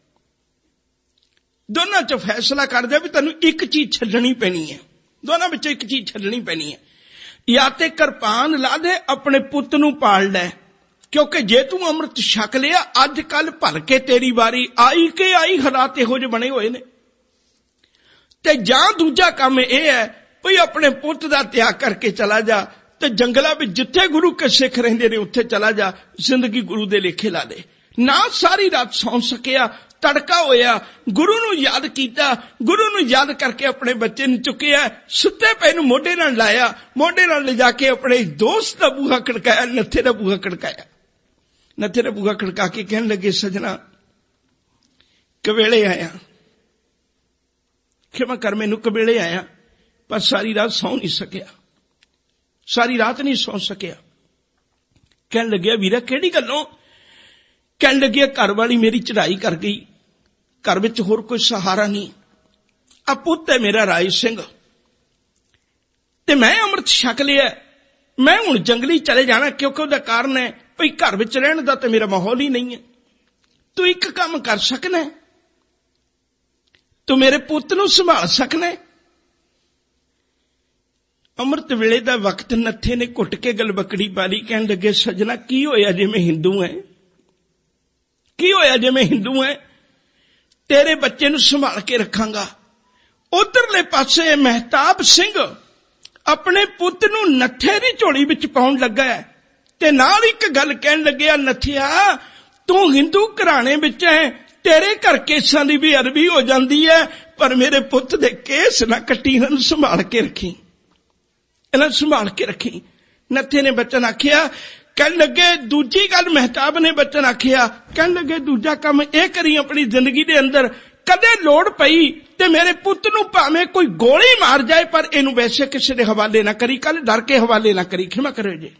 ਦੋਨਾਂ ਚ ਫੈਸਲਾ ਕਰਦਾ ਵੀ ਤੈਨੂੰ ਇੱਕ ਚੀਜ਼ ਛੱਡਣੀ ਪੈਣੀ ਹੈ। ਦੋਨਾਂ ਵਿੱਚੋਂ ਇੱਕ ਚੀਜ਼ ਛੱਡਣੀ ਪੈਣੀ ਹੈ। ਜਾਂ ਤੇ ਕਿਰਪਾਨ ਲਾ ਦੇ, ਆਪਣੇ ਪੁੱਤ ਨੂੰ ਪਾਲ ਲੈ, ਕਿਉਂਕਿ ਜੇ ਤੂੰ ਅੰਮ੍ਰਿਤ ਛਕ ਲਿਆ ਅੱਜ ਕੱਲ ਭਲ ਕੇ ਤੇਰੀ ਵਾਰੀ ਆਈ ਕਿ ਆਈ, ਹਾਲਾਤ ਇਹੋ ਜਿਹੇ ਬਣੇ ਹੋਏ ਨੇ। ਤੇ ਜਾਂ ਦੂਜਾ ਕੰਮ ਇਹ ਹੈ ਵੀ ਆਪਣੇ ਪੁੱਤ ਦਾ ਤਿਆਗ ਕਰਕੇ ਚਲਾ ਜਾ ਤੇ ਜੰਗਲਾਂ ਵਿੱਚ ਜਿੱਥੇ ਗੁਰੂ ਕੇ ਸਿੱਖ ਰਹਿੰਦੇ ਨੇ ਉੱਥੇ ਚਲਾ ਜਾ, ਜ਼ਿੰਦਗੀ ਗੁਰੂ ਦੇ ਲੇਖੇ ਲਾ ਦੇ। ਨਾ ਸਾਰੀ ਰਾਤ ਸੌਂ ਸਕਿਆ, ਤੜਕਾ ਹੋਇਆ, ਗੁਰੂ ਨੂੰ ਯਾਦ ਕੀਤਾ, ਗੁਰੂ ਨੂੰ ਯਾਦ ਕਰਕੇ ਆਪਣੇ ਬੱਚੇ ਨੂੰ ਚੁੱਕਿਆ, ਸੁੱਤੇ ਪਏ ਨੂੰ ਮੋਢੇ ਨਾਲ ਲਾਇਆ, ਮੋਢੇ ਨਾਲ ਲਿਜਾ ਕੇ ਆਪਣੇ ਦੋਸਤ ਦਾ ਬੂਹਾ ਖੜਕਾਇਆ, ਨੱਥੇ ਦਾ ਬੂਹਾ ਖੜਕਾਇਆ। ਨੱਥੇ ਦਾ ਬੂਹਾ ਖੜਕਾ ਕੇ ਕਹਿਣ ਲੱਗੇ, ਸਜਣਾ ਕਵੇਲੇ ਆਇਆ, ਖਿਮਾ ਕਰ ਮੈਨੂੰ ਕਵੇਲੇ ਆਇਆ, ਪਰ ਸਾਰੀ ਰਾਤ ਸੌਂ ਨਹੀਂ ਸਕਿਆ, ਸਾਰੀ ਰਾਤ ਨਹੀਂ ਸੌਂ ਸਕਿਆ। ਕਹਿਣ ਲੱਗਿਆ ਵੀਰਾ ਕਿਹੜੀ ਗੱਲੋਂ? ਕਹਿਣ ਲੱਗਿਆ ਘਰ ਵਾਲੀ ਮੇਰੀ ਚੜ੍ਹਾਈ ਕਰ ਗਈ, ਘਰ ਵਿੱਚ ਹੋਰ ਕੋਈ ਸਹਾਰਾ ਨਹੀਂ। ਆ ਪੁੱਤ ਹੈ ਮੇਰਾ ਰਾਏ ਸਿੰਘ ਤੇ ਮੈਂ ਅੰਮ੍ਰਿਤ ਛਕ ਲਿਆ, ਮੈਂ ਹੁਣ ਜੰਗਲੀ ਚਲੇ ਜਾਣਾ, ਕਿਉਂਕਿ ਉਹਦਾ ਕਾਰਨ ਹੈ ਭਈ ਘਰ ਵਿੱਚ ਰਹਿਣ ਦਾ ਤੇ ਮੇਰਾ ਮਾਹੌਲ ਹੀ ਨਹੀਂ ਹੈ। ਤੂੰ ਇੱਕ ਕੰਮ ਕਰ ਸਕਣਾ, ਤੂੰ ਮੇਰੇ ਪੁੱਤ ਨੂੰ ਸੰਭਾਲ ਸਕਣਾ। ਅੰਮ੍ਰਿਤ ਵੇਲੇ ਦਾ ਵਕਤ ਨੱਥੇ ਨੇ ਘੁੱਟ ਕੇ ਗਲਬਕੜੀ ਪਾ ਲਈ। ਕਹਿਣ ਲੱਗੇ ਸਜਣਾ ਕੀ ਹੋਇਆ ਜੇ ਮੈਂ ਹਿੰਦੂ ਹੈ? ਕੀ ਹੋਇਆ ਜੇ ਮੈਂ ਹਿੰਦੂ ਹੈ? ਤੇਰੇ ਬੱਚੇ ਨੂੰ ਸੰਭਾਲ ਕੇ ਰੱਖਾਂਗਾ। ਉਧਰਲੇ ਪਾਸੇ ਮਹਿਤਾਬ ਸਿੰਘ ਆਪਣੇ ਪੁੱਤ ਨੂੰ ਨੱਥੇ ਦੀ ਝੋਲੀ ਵਿੱਚ ਪਾਉਣ ਲੱਗਾ ਹੈ ਤੇ ਨਾਲ ਇੱਕ ਗੱਲ ਕਹਿਣ ਲੱਗਿਆ, ਨੱਥਿਆ ਤੂੰ ਹਿੰਦੂ ਘਰਾਣੇ ਵਿੱਚ ਹੈ, ਤੇਰੇ ਘਰ ਕੇਸਾਂ ਦੀ ਵੀ ਅਰਬੀ ਹੋ ਜਾਂਦੀ ਹੈ, ਪਰ ਮੇਰੇ ਪੁੱਤ ਦੇ ਕੇਸ ਨਾ ਕੱਟੀ, ਇਹਨਾਂ ਨੂੰ ਸੰਭਾਲ ਕੇ ਰੱਖੀ, ਇਹਨਾਂ ਨੂੰ ਸੰਭਾਲ ਕੇ ਰੱਖੀ। ਨੱਥੇ ਨੇ ਬਚਨ ਆਖਿਆ। ਕਹਿਣ ਲੱਗੇ ਦੂਜੀ ਗੱਲ ਮਹਿਤਾਬ ਨੇ ਬਚਨ ਆਖਿਆ, ਕਹਿਣ ਲੱਗੇ ਦੂਜਾ ਕੰਮ ਇਹ ਕਰੀ ਆਪਣੀ ਜ਼ਿੰਦਗੀ ਦੇ ਅੰਦਰ, ਕਦੇ ਲੋੜ ਪਈ ਤੇ ਮੇਰੇ ਪੁੱਤ ਨੂੰ ਭਾਵੇਂ ਕੋਈ ਗੋਲੀ ਮਾਰ ਜਾਏ ਪਰ ਇਹਨੂੰ ਵੈਸੇ ਕਿਸੇ ਦੇ ਹਵਾਲੇ ਨਾ ਕਰੀ, ਕੱਲ ਡਰ ਕੇ ਹਵਾਲੇ ਨਾ ਕਰੀ, ਖਿਮਾ ਕਰਿਓ ਜੀ।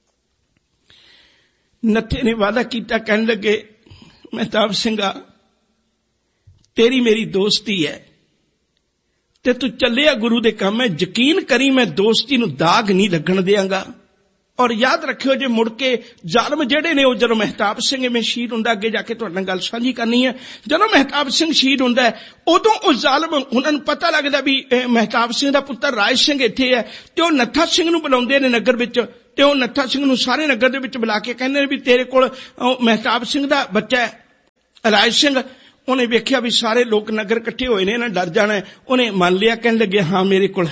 ਨੱਥੇ ਨੇ ਵਾਅਦਾ ਕੀਤਾ। ਕਹਿਣ ਲੱਗੇ ਮਹਿਤਾਬ ਸਿੰਘਾ ਤੇਰੀ ਮੇਰੀ ਦੋਸਤੀ ਹੈ ਤੇ ਤੂੰ ਚੱਲਿਆ ਗੁਰੂ ਦੇ ਕੰਮ ਹੈ, ਯਕੀਨ ਕਰੀ ਮੈਂ ਦੋਸਤੀ ਨੂੰ ਦਾਗ ਨਹੀਂ ਲੱਗਣ ਦਿਆਂਗਾ। ਔਰ ਯਾਦ ਰੱਖਿਓ ਜੇ ਮੁੜ ਕੇ ਜ਼ਾਲਮ ਜਿਹੜੇ ਨੇ ਉਹ ਜਦੋਂ ਮਹਿਤਾਬ ਸਿੰਘ ਇਵੇਂ ਸ਼ਹੀਦ ਹੁੰਦਾ, ਅੱਗੇ ਜਾ ਕੇ ਤੁਹਾਡੇ ਨਾਲ ਗੱਲ ਸਾਂਝੀ ਕਰਨੀ ਹੈ, ਜਦੋਂ ਮਹਿਤਾਬ ਸਿੰਘ ਸ਼ਹੀਦ ਹੁੰਦਾ ਹੈ ਉਦੋਂ ਉਹ ਜ਼ਾਲਮ ਉਹਨਾਂ ਨੂੰ ਪਤਾ ਲੱਗਦਾ ਵੀ ਮਹਿਤਾਬ ਸਿੰਘ ਦਾ ਪੁੱਤਰ ਰਾਜ ਸਿੰਘ ਇੱਥੇ ਹੈ ਤੇ ਉਹ ਨੱਥਾ ਸਿੰਘ ਨੂੰ ਬੁਲਾਉਂਦੇ ਨੇ ਨਗਰ ਵਿੱਚ ਤੇ ਉਹ ਨੱਥਾ ਸਿੰਘ ਨੂੰ ਸਾਰੇ ਨਗਰ ਦੇ ਵਿੱਚ ਬੁਲਾ ਕੇ ਕਹਿੰਦੇ ਨੇ ਵੀ ਤੇਰੇ ਕੋਲ ਮਹਿਤਾਬ ਸਿੰਘ ਦਾ ਬੱਚਾ ਹੈ ਰਾਜ ਸਿੰਘ। ਉਹਨੇ ਵੇਖਿਆ ਵੀ ਸਾਰੇ ਲੋਕ ਨਗਰ ਇਕੱਠੇ ਹੋਏ ਨੇ, ਇਹਨਾਂ ਡਰ ਜਾਣਾ। ਉਹਨੇ ਮੰਨ ਲਿਆ, ਕਹਿਣ ਲੱਗੇ ਹਾਂ ਮੇਰੇ ਕੋਲ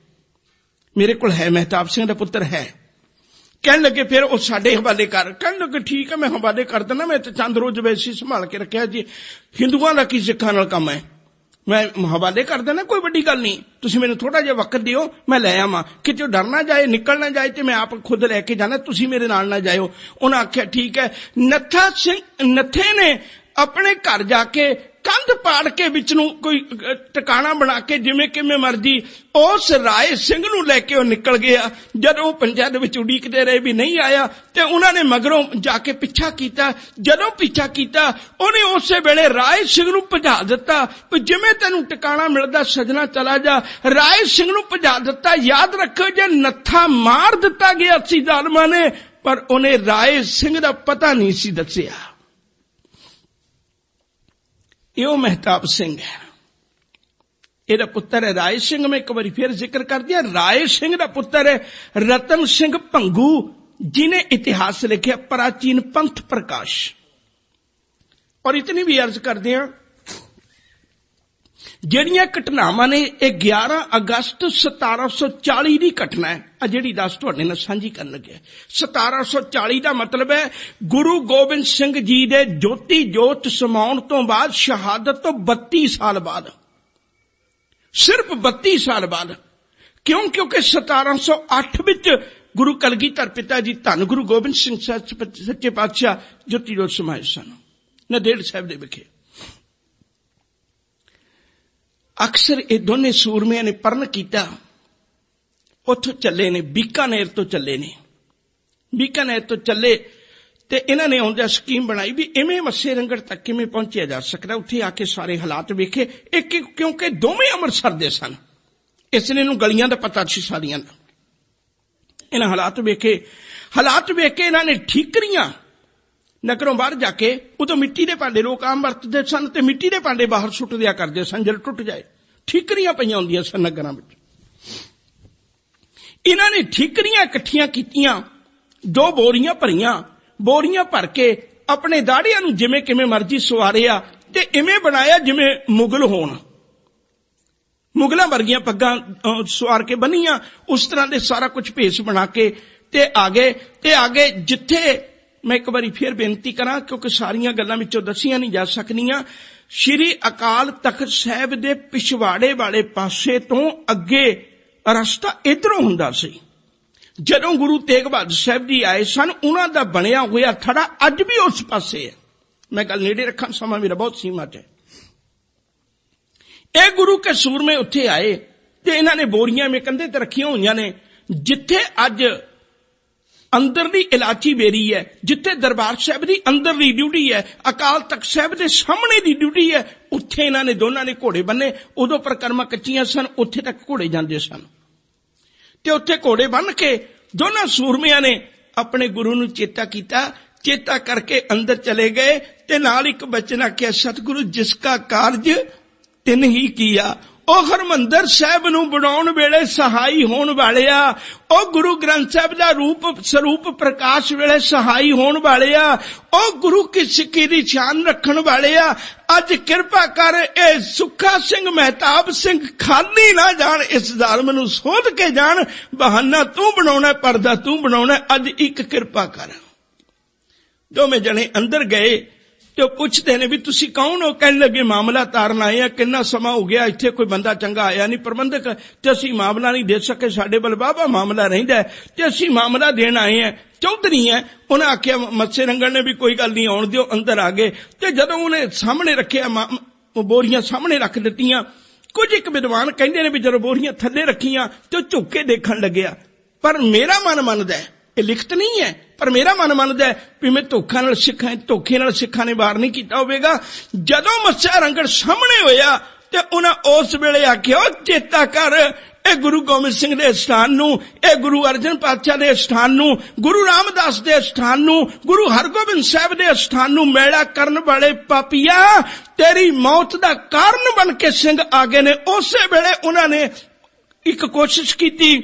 ਹੈ ਮਹਿਤਾਬ ਸਿੰਘ ਦਾ ਪੁੱਤਰ ਹੈ। ਕਹਿਣ ਲੱਗੇ ਫਿਰ ਉਹ ਸਾਡੇ ਹਵਾਲੇ ਕਰ। ਕਹਿਣ ਲੱਗੇ ਠੀਕ ਹੈ ਮੈਂ ਹਵਾਲੇ ਕਰ ਦਿੰਦਾ, ਮੈਂ ਤੇ ਚੰਦ ਰੋਜ਼ ਵੈਸੀ ਸੰਭਾਲ ਕੇ ਰੱਖਿਆ ਜੀ, ਹਿੰਦੂਆਂ ਦਾ ਕੀ ਸਿੱਖਾਂ ਨਾਲ ਕੰਮ ਹੈ, ਮੈਂ ਹਵਾਲੇ ਕਰ ਦੇਣਾ, ਕੋਈ ਵੱਡੀ ਗੱਲ ਨਹੀਂ, ਤੁਸੀਂ ਮੈਨੂੰ ਥੋੜਾ ਜਿਹਾ ਵਕਤ ਦਿਓ, ਮੈਂ ਲੈ ਆਵਾਂ, ਕਿਤੇ ਡਰ ਨਾ ਜਾਏ, ਨਿਕਲ ਨਾ ਜਾਏ ਤੇ ਮੈਂ ਆਪ ਖੁਦ ਲੈ ਕੇ ਜਾਣਾ, ਤੁਸੀਂ ਮੇਰੇ ਨਾਲ ਨਾ ਜਾਇਓ। ਉਹਨਾਂ ਆਖਿਆ ਠੀਕ ਹੈ। ਨੱਥੇ ਨੇ ਆਪਣੇ ਘਰ ਜਾ ਕੇ ਕੰਧ ਪਾੜ ਕੇ ਵਿੱਚ ਨੂੰ ਕੋਈ ਟਿਕਾਣਾ ਬਣਾ ਕੇ ਜਿਵੇਂ ਕਿਵੇਂ ਮਰਜੀ ਉਸ ਰਾਏ ਸਿੰਘ ਨੂੰ ਲੈ ਕੇ ਉਹ ਨਿਕਲ ਗਿਆ। ਜਦੋਂ ਉਹ ਪੰਜਾਂ ਦੇ ਵਿੱਚ ਉਡੀਕਦੇ ਰਹੇ ਵੀ ਨਹੀਂ ਆਇਆ ਤੇ ਉਹਨਾਂ ਨੇ ਮਗਰੋਂ ਜਾ ਕੇ ਪਿੱਛਾ ਕੀਤਾ। ਜਦੋਂ ਪਿੱਛਾ ਕੀਤਾ ਉਹਨੇ ਉਸੇ ਵੇਲੇ ਰਾਏ ਸਿੰਘ ਨੂੰ ਭਜਾ ਦਿੱਤਾ। ਜਿਵੇਂ ਤੈਨੂੰ ਟਿਕਾਣਾ ਮਿਲਦਾ ਸਜਣਾ ਚਲਾ ਜਾ। ਰਾਏ ਸਿੰਘ ਨੂੰ ਭਜਾ ਦਿੱਤਾ। ਯਾਦ ਰੱਖੋ ਜੇ ਨੱਥਾ ਮਾਰ ਦਿੱਤਾ ਗਿਆ ਸੀ ਜ਼ਾਲਮਾਂ ਨੇ, ਪਰ ਉਹਨੇ ਰਾਏ ਸਿੰਘ ਦਾ ਪਤਾ ਨਹੀਂ ਸੀ ਦੱਸਿਆ। ਇਹ ਮਹਿਤਾਬ ਸਿੰਘ ਹੈ, ਇਹਦਾ ਪੁੱਤਰ ਹੈ ਰਾਏ ਸਿੰਘ। ਮੈਂ ਇੱਕ ਵਾਰੀ ਫਿਰ ਜ਼ਿਕਰ ਕਰ ਦਿਆ, ਰਾਏ ਸਿੰਘ ਦਾ ਪੁੱਤਰ ਹੈ ਰਤਨ ਸਿੰਘ ਭੰਗੂ, ਜਿਨੇ ਇਤਿਹਾਸ ਲਿਖਿਆ ਪ੍ਰਾਚੀਨ ਪੰਥ ਪ੍ਰਕਾਸ਼। ਔਰ ਇਤਨੀ ਵੀ ਅਰਜ਼ ਕਰਦੇ ਹਾਂ, ਜਿਹੜੀਆਂ ਘਟਨਾਵਾਂ ਨੇ ਇਹ 11 ਅਗਸਤ 1740 ਦੀ ਘਟਨਾ ਹੈ। ਆ ਜਿਹੜੀ ਦੱਸ ਤੁਹਾਡੇ ਨਾਲ ਸਾਂਝੀ ਕਰਨ ਲੱਗਿਆ। 1740 ਦਾ ਮਤਲਬ ਹੈ ਗੁਰੂ ਗੋਬਿੰਦ ਸਿੰਘ ਜੀ ਦੇ ਜੋਤੀ ਜੋਤ ਸਮਾਉਣ ਤੋਂ ਬਾਅਦ, ਸ਼ਹਾਦਤ ਤੋਂ 32 ਸਾਲ ਬਾਅਦ, ਸਿਰਫ 32 ਸਾਲ ਬਾਅਦ। ਕਿਉਂਕਿ 1708 ਵਿੱਚ ਗੁਰੂ ਕਲਗੀਧਰ ਪਿਤਾ ਜੀ ਧੰਨ ਗੁਰੂ ਗੋਬਿੰਦ ਸਿੰਘ ਸੱਚੇ ਪਾਤਸ਼ਾਹ ਜੋਤੀ ਜੋਤ ਸਮਾਏ ਸਨ ਨੰਦੇੜ ਸਾਹਿਬ ਦੇ ਵਿਖੇ। ਅਕਸਰ ਇਹ ਦੋਨੇ ਸੂਰਮਿਆਂ ਨੇ ਪਰਨ ਕੀਤਾ, ਉੱਥੋਂ ਚੱਲੇ ਨੇ, ਬੀਕਾਨੇਰ ਤੋਂ ਚੱਲੇ ਨੇ। ਬੀਕਾਨੇਰ ਤੋਂ ਚੱਲੇ ਤੇ ਇਹਨਾਂ ਨੇ ਆਉਂਦਿਆਂ ਸਕੀਮ ਬਣਾਈ ਵੀ ਇਵੇਂ ਮੱਸੇ ਰੰਗੜ ਤੱਕ ਕਿਵੇਂ ਪਹੁੰਚਿਆ ਜਾ ਸਕਦਾ। ਉੱਥੇ ਆ ਕੇ ਸਾਰੇ ਹਾਲਾਤ ਵੇਖੇ, ਕਿਉਂਕਿ ਦੋਵੇਂ ਅੰਮ੍ਰਿਤਸਰ ਦੇ ਸਨ, ਇਸ ਲਈ ਇਹਨੂੰ ਗਲੀਆਂ ਦਾ ਪਤਾ ਸੀ ਸਾਰੀਆਂ ਦਾ। ਇਹਨਾਂ ਹਾਲਾਤ ਵੇਖ ਕੇ ਇਹਨਾਂ ਨੇ ਠੀਕਰੀਆਂ ਨਗਰੋਂ ਬਾਹਰ ਜਾ ਕੇ, ਉਦੋਂ ਮਿੱਟੀ ਦੇ ਭਾਂਡੇ ਲੋਕ ਆਮ ਵਰਤਦੇ ਸਨ ਤੇ ਮਿੱਟੀ ਦੇ ਭਾਂਡੇ ਬਾਹਰ ਸੁੱਟ ਦਿਆ ਕਰਦੇ ਸਨ ਜਦੋਂ ਟੁੱਟ ਜਾਏ। ਠੀਕਰੀਆਂ ਪਈਆਂ ਹੁੰਦੀਆਂ ਸਨ ਨਗਰਾਂ ਵਿੱਚ। ਇਹਨਾਂ ਨੇ ਠੀਕਰੀਆਂ ਇਕੱਠੀਆਂ ਕੀਤੀਆਂ, 2 ਬੋਰੀਆਂ ਭਰੀਆਂ, ਬੋਰੀਆਂ ਭਰ ਕੇ ਆਪਣੇ ਦਾੜੀਆਂ ਨੂੰ ਜਿਵੇਂ ਕਿਵੇਂ ਮਰਜ਼ੀ ਸਵਾਰਿਆ ਤੇ ਇਵੇਂ ਬਣਾਇਆ ਜਿਵੇਂ ਮੁਗਲ ਹੋਣ, ਮੁਗਲਾਂ ਵਰਗੀਆਂ ਪੱਗਾਂ ਸਵਾਰ ਕੇ ਬੰਨੀਆਂ, ਉਸ ਤਰ੍ਹਾਂ ਦੇ ਸਾਰਾ ਕੁਝ ਭੇਸ ਬਣਾ ਕੇ ਤੇ ਆ ਗਏ ਜਿੱਥੇ ਮੈਂ ਇੱਕ ਵਾਰੀ ਫਿਰ ਬੇਨਤੀ ਕਰਾਂ, ਕਿਉਂਕਿ ਸਾਰੀਆਂ ਗੱਲਾਂ ਵਿੱਚੋਂ ਦੱਸੀਆਂ ਨਹੀਂ ਜਾ ਸਕਦੀਆਂ। ਸ਼੍ਰੀ ਅਕਾਲ ਤਖਤ ਸਾਹਿਬ ਦੇ ਪਿਛਵਾੜੇ ਵਾਲੇ ਪਾਸੇ ਤੋਂ ਅੱਗੇ ਰਸਤਾ ਇਧਰੋਂ ਹੁੰਦਾ ਸੀ। ਜਦੋਂ ਗੁਰੂ ਤੇਗ ਬਹਾਦਰ ਸਾਹਿਬ ਜੀ ਆਏ ਸਨ, ਉਹਨਾਂ ਦਾ ਬਣਿਆ ਹੋਇਆ ਥੜਾ ਅੱਜ ਵੀ ਉਸ ਪਾਸੇ ਹੈ। ਮੈਂ ਗੱਲ ਨੇੜੇ ਰੱਖਾਂ, ਸਮਾਂ ਮੇਰਾ ਬਹੁਤ ਸੀਮਤ ਹੈ। ਇਹ ਗੁਰੂ ਕੇ ਸੂਰਮੇ ਉੱਥੇ ਆਏ ਤੇ ਇਹਨਾਂ ਨੇ ਬੋਰੀਆਂ ਮੇ ਕੰਧੇ ਤੇ ਰੱਖੀਆਂ ਹੋਈਆਂ ਨੇ। ਜਿੱਥੇ ਅੱਜ ਅੰਦਰਲੀ ਇਲਾਚੀ ਬੇਰੀ ਹੈ, ਜਿੱਥੇ ਦਰਬਾਰ ਸਾਹਿਬ ਦੀ ਅੰਦਰਲੀ ਡਿਊਟੀ ਹੈ, ਅਕਾਲ ਤਖਤ ਸਾਹਿਬ ਦੇ ਸਾਹਮਣੇ ਦੀ ਡਿਊਟੀ ਹੈ, ਉੱਥੇ ਇਹਨਾਂ ਨੇ ਦੋਨਾਂ ਨੇ ਘੋੜੇ ਬੰਨੇ। ਉਦੋਂ ਪਰਿਕਰਮਾ ਕੱਚੀਆਂ ਸਨ, ਉੱਥੇ ਤੱਕ ਘੋੜੇ ਜਾਂਦੇ ਸਨ ਤੇ ਉੱਥੇ ਘੋੜੇ ਬੰਨ ਕੇ ਦੋਨਾਂ ਸੂਰਮਿਆਂ ਨੇ ਆਪਣੇ ਗੁਰੂ ਨੂੰ ਚੇਤਾ ਕੀਤਾ। ਚੇਤਾ ਕਰਕੇ ਅੰਦਰ ਚਲੇ ਗਏ ਤੇ ਨਾਲ ਇੱਕ ਬਚਨ ਆਖਿਆ, ਸਤਿਗੁਰੂ ਜਿਸ ਕਾ ਕਾਰਜ ਤਿਨ ਹੀ ਕੀਆ। ਉਹ ਹਰਿਮੰਦਰ ਸਾਹਿਬ ਨੂੰ ਬਣਾਉਣ ਵੇਲੇ ਸਹਾਈ ਹੋਣ ਵਾਲਿਆ, ਉਹ ਗੁਰੂ ਗ੍ਰੰਥ ਸਾਹਿਬ ਦਾ ਰੂਪ ਸਰੂਪ ਪ੍ਰਕਾਸ਼ ਵੇਲੇ ਸਹਾਈ ਹੋਣ ਵਾਲਿਆ, ਉਹ ਗੁਰੂ ਕੀ ਸਿੱਖੀ ਦੀ ਸ਼ਾਨ ਰੱਖਣ ਵਾਲਿਆ, ਅੱਜ ਕਿਰਪਾ ਕਰ ਇਹ ਸੁੱਖਾ ਸਿੰਘ ਮਹਿਤਾਬ ਸਿੰਘ ਖਾਲੀ ਨਾ ਜਾਣ, ਇਸ ਜ਼ਾਲਮ ਨੂੰ ਸੋਧ ਕੇ ਜਾਣ। ਬਹਾਨਾ ਤੂੰ ਬਣਾਉਣਾ, ਪਰਦਾ ਤੂੰ ਬਣਾਉਣਾ, ਅੱਜ ਇੱਕ ਕਿਰਪਾ ਕਰ। ਦੋਵੇਂ ਜਣੇ ਅੰਦਰ ਗਏ ਤੇ ਉਹ ਪੁੱਛਦੇ ਨੇ ਵੀ ਤੁਸੀਂ ਕੌਣ ਹੋ? ਕਹਿਣ ਲੱਗੇ ਮਾਮਲਾ ਤਾਰਨ ਆਏ ਆ, ਕਿੰਨਾ ਸਮਾਂ ਹੋ ਗਿਆ ਇੱਥੇ ਕੋਈ ਬੰਦਾ ਚੰਗਾ ਆਇਆ ਨਹੀਂ ਪ੍ਰਬੰਧਕ, ਤੇ ਅਸੀਂ ਮਾਮਲਾ ਨਹੀਂ ਦੇ ਸਕੇ, ਸਾਡੇ ਵੱਲ ਬਾਬਾ ਮਾਮਲਾ ਰਹਿੰਦਾ ਤੇ ਅਸੀਂ ਮਾਮਲਾ ਦੇਣ ਆਏ ਆ। ਚੌਧਰੀ ਹੈ। ਉਹਨੇ ਆਖਿਆ ਮੱਸੇ ਰੰਗੜ ਨੇ ਵੀ ਕੋਈ ਗੱਲ ਨਹੀਂ, ਆਉਣ ਦਿਓ। ਅੰਦਰ ਆ ਗਏ ਤੇ ਜਦੋਂ ਉਹਨੇ ਸਾਹਮਣੇ ਰੱਖਿਆ, ਬੋਰੀਆਂ ਸਾਹਮਣੇ ਰੱਖ ਦਿੱਤੀਆਂ। ਕੁਝ ਇੱਕ ਵਿਦਵਾਨ ਕਹਿੰਦੇ ਨੇ ਵੀ ਜਦੋਂ ਬੋਰੀਆਂ ਥੱਲੇ ਰੱਖੀਆਂ ਤੇ ਉਹ ਝੁੱਕ ਕੇ ਦੇਖਣ ਲੱਗਿਆ। ਪਰ ਮੇਰਾ ਮਨ ਮੰਨਦਾ, ਇਹ ਲਿਖਤ ਨਹੀਂ ਹੈ, ਪਰ ਮੇਰਾ ਮਨ ਮੰਨਦਾ ਵੀ ਮੈਂ ਧੋਖੇ ਨਾਲ ਸਿੱਖਾਂ ਨੇ ਵਾਰ ਨਹੀਂ ਕੀਤਾ ਹੋਵੇਗਾ। ਜਦੋਂ ਮੱਸਾ ਰੰਗੜ ਸਾਹਮਣੇ ਹੋਇਆ ਤੇ ਉਹਨਾਂ ਉਸ ਵੇਲੇ ਆਖਿਆ, ਚੇਤਾ ਕਰ ਇਹ ਗੁਰੂ ਗੋਬਿੰਦ ਸਿੰਘ ਦੇ ਸਥਾਨ ਨੂੰ, ਇਹ ਗੁਰੂ ਅਰਜਨ ਪਾਤਸ਼ਾਹ ਦੇ ਸਥਾਨ ਨੂੰ, ਗੁਰੂ ਰਾਮਦਾਸ ਦੇ ਸਥਾਨ ਨੂੰ, ਗੁਰੂ ਹਰਗੋਬਿੰਦ ਸਾਹਿਬ ਦੇ ਸਥਾਨ ਨੂੰ ਮੈਲਾ ਕਰਨ ਵਾਲੇ ਪਾਪੀਆ, ਤੇਰੀ ਮੌਤ ਦਾ ਕਾਰਨ ਬਣ ਕੇ ਸਿੰਘ ਆ ਗਏ ਨੇ। ਉਸੇ ਵੇਲੇ ਉਹਨਾਂ ਨੇ ਇੱਕ ਕੋਸ਼ਿਸ਼ ਕੀਤੀ,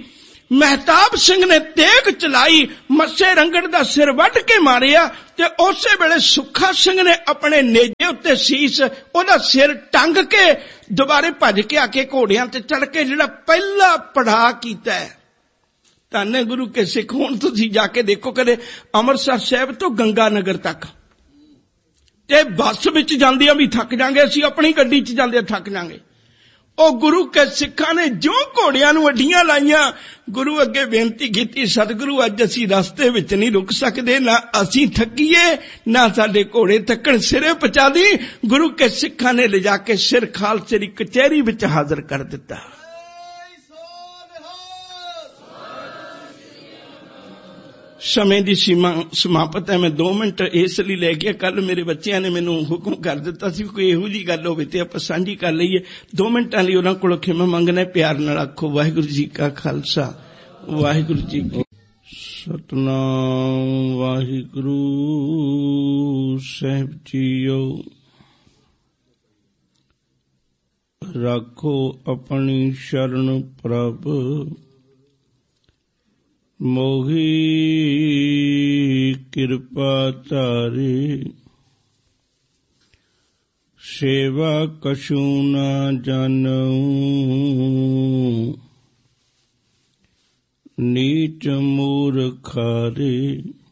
ਮਹਿਤਾਬ ਸਿੰਘ ਨੇ ਤੇਗ ਚਲਾਈ, ਮੱਸੇ ਰੰਗੜ ਦਾ ਸਿਰ ਵੱਢ ਕੇ ਮਾਰਿਆ ਤੇ ਉਸੇ ਵੇਲੇ ਸੁੱਖਾ ਸਿੰਘ ਨੇ ਆਪਣੇ ਨੇਜੇ ਉੱਤੇ ਸੀਸ, ਉਹਦਾ ਸਿਰ ਟੰਗ ਕੇ ਦੁਬਾਰੇ ਭੱਜ ਕੇ ਆ ਕੇ ਘੋੜਿਆਂ ਤੇ ਚੜ ਕੇ ਜਿਹੜਾ ਪਹਿਲਾ ਪੜਾਅ ਕੀਤਾ ਹੈ। ਧੰਨ ਗੁਰੂ ਕੇ ਸਿੱਖ। ਹੁਣ ਤੁਸੀਂ ਜਾ ਕੇ ਦੇਖੋ ਕਦੇ ਅੰਮ੍ਰਿਤਸਰ ਸਾਹਿਬ ਤੋਂ ਗੰਗਾ ਨਗਰ ਤੱਕ, ਤੇ ਬੱਸ ਵਿੱਚ ਜਾਂਦਿਆਂ ਵੀ ਥੱਕ ਜਾਾਂਗੇ, ਅਸੀਂ ਆਪਣੀ ਗੱਡੀ 'ਚ ਜਾਂਦੇ ਥੱਕ ਜਾਾਂਗੇ। ਉਹ ਗੁਰੂ ਕੇ ਸਿੱਖਾਂ ਨੇ ਜੋ ਘੋੜਿਆਂ ਨੂੰ ਅੱਡੀਆਂ ਲਾਈਆਂ, ਗੁਰੂ ਅੱਗੇ ਬੇਨਤੀ ਕੀਤੀ, ਸਤਿਗੁਰੂ ਅੱਜ ਅਸੀਂ ਰਸਤੇ ਵਿੱਚ ਨਹੀਂ ਰੁਕ ਸਕਦੇ, ਨਾ ਅਸੀਂ ਥੱਕੀਏ ਨਾ ਸਾਡੇ ਘੋੜੇ ਥੱਕਣ, ਸਿਰੇ ਪਹੁੰਚਾ ਦੀ। ਗੁਰੂ ਕੇ ਸਿੱਖਾਂ ਨੇ ਲਿਜਾ ਕੇ ਸਿਰ ਖਾਲਸੇ ਦੀ ਕਚਹਿਰੀ ਵਿੱਚ ਹਾਜ਼ਰ ਕਰ ਦਿੱਤਾ। ਸਮੇਂ ਦੀ ਸੀਮਾ ਸਮਾਪਤ ਹੈ। ਮੈਂ 2 ਮਿੰਟ ਇਸ ਲਈ ਲੈ ਗਿਆ, ਕੱਲ ਮੇਰੇ ਬੱਚਿਆਂ ਨੇ ਮੈਨੂੰ ਹੁਕਮ ਕਰ ਦਿੱਤਾ ਸੀ ਕੋਈ ਇਹੋ ਜਿਹੀ ਗੱਲ ਹੋਵੇ ਤੇ ਆਪਾਂ ਸਾਂਝੀ ਕਰ ਲਈਏ। 2 ਮਿੰਟਾਂ ਲਈ ਉਹਨਾਂ ਕੋਲੋਂ ਖਿਮਾ ਮੰਗਣਾ, ਪਿਆਰ ਨਾਲ ਆਖੋ ਵਾਹਿਗੁਰੂ ਜੀ ਕਾ ਖਾਲਸਾ ਵਾਹਿਗੁਰੂ ਜੀ ਕੀ ਸਤਿਨਾਮ। ਵਾਹਿਗੁਰੂ ਸਾਹਿਬ ਜੀਓ, ਰੱਖੋ ਆਪਣੀ ਸ਼ਰਨ ਪ੍ਰਭ, ਮੋਹੀ ਕਿਰਪਾ ਧਾਰੇ, ਸੇਵਾ ਕਛੂ ਨਾ ਜਾਨਉ, ਨੀਚ ਮੂਰਖਾਰੇ।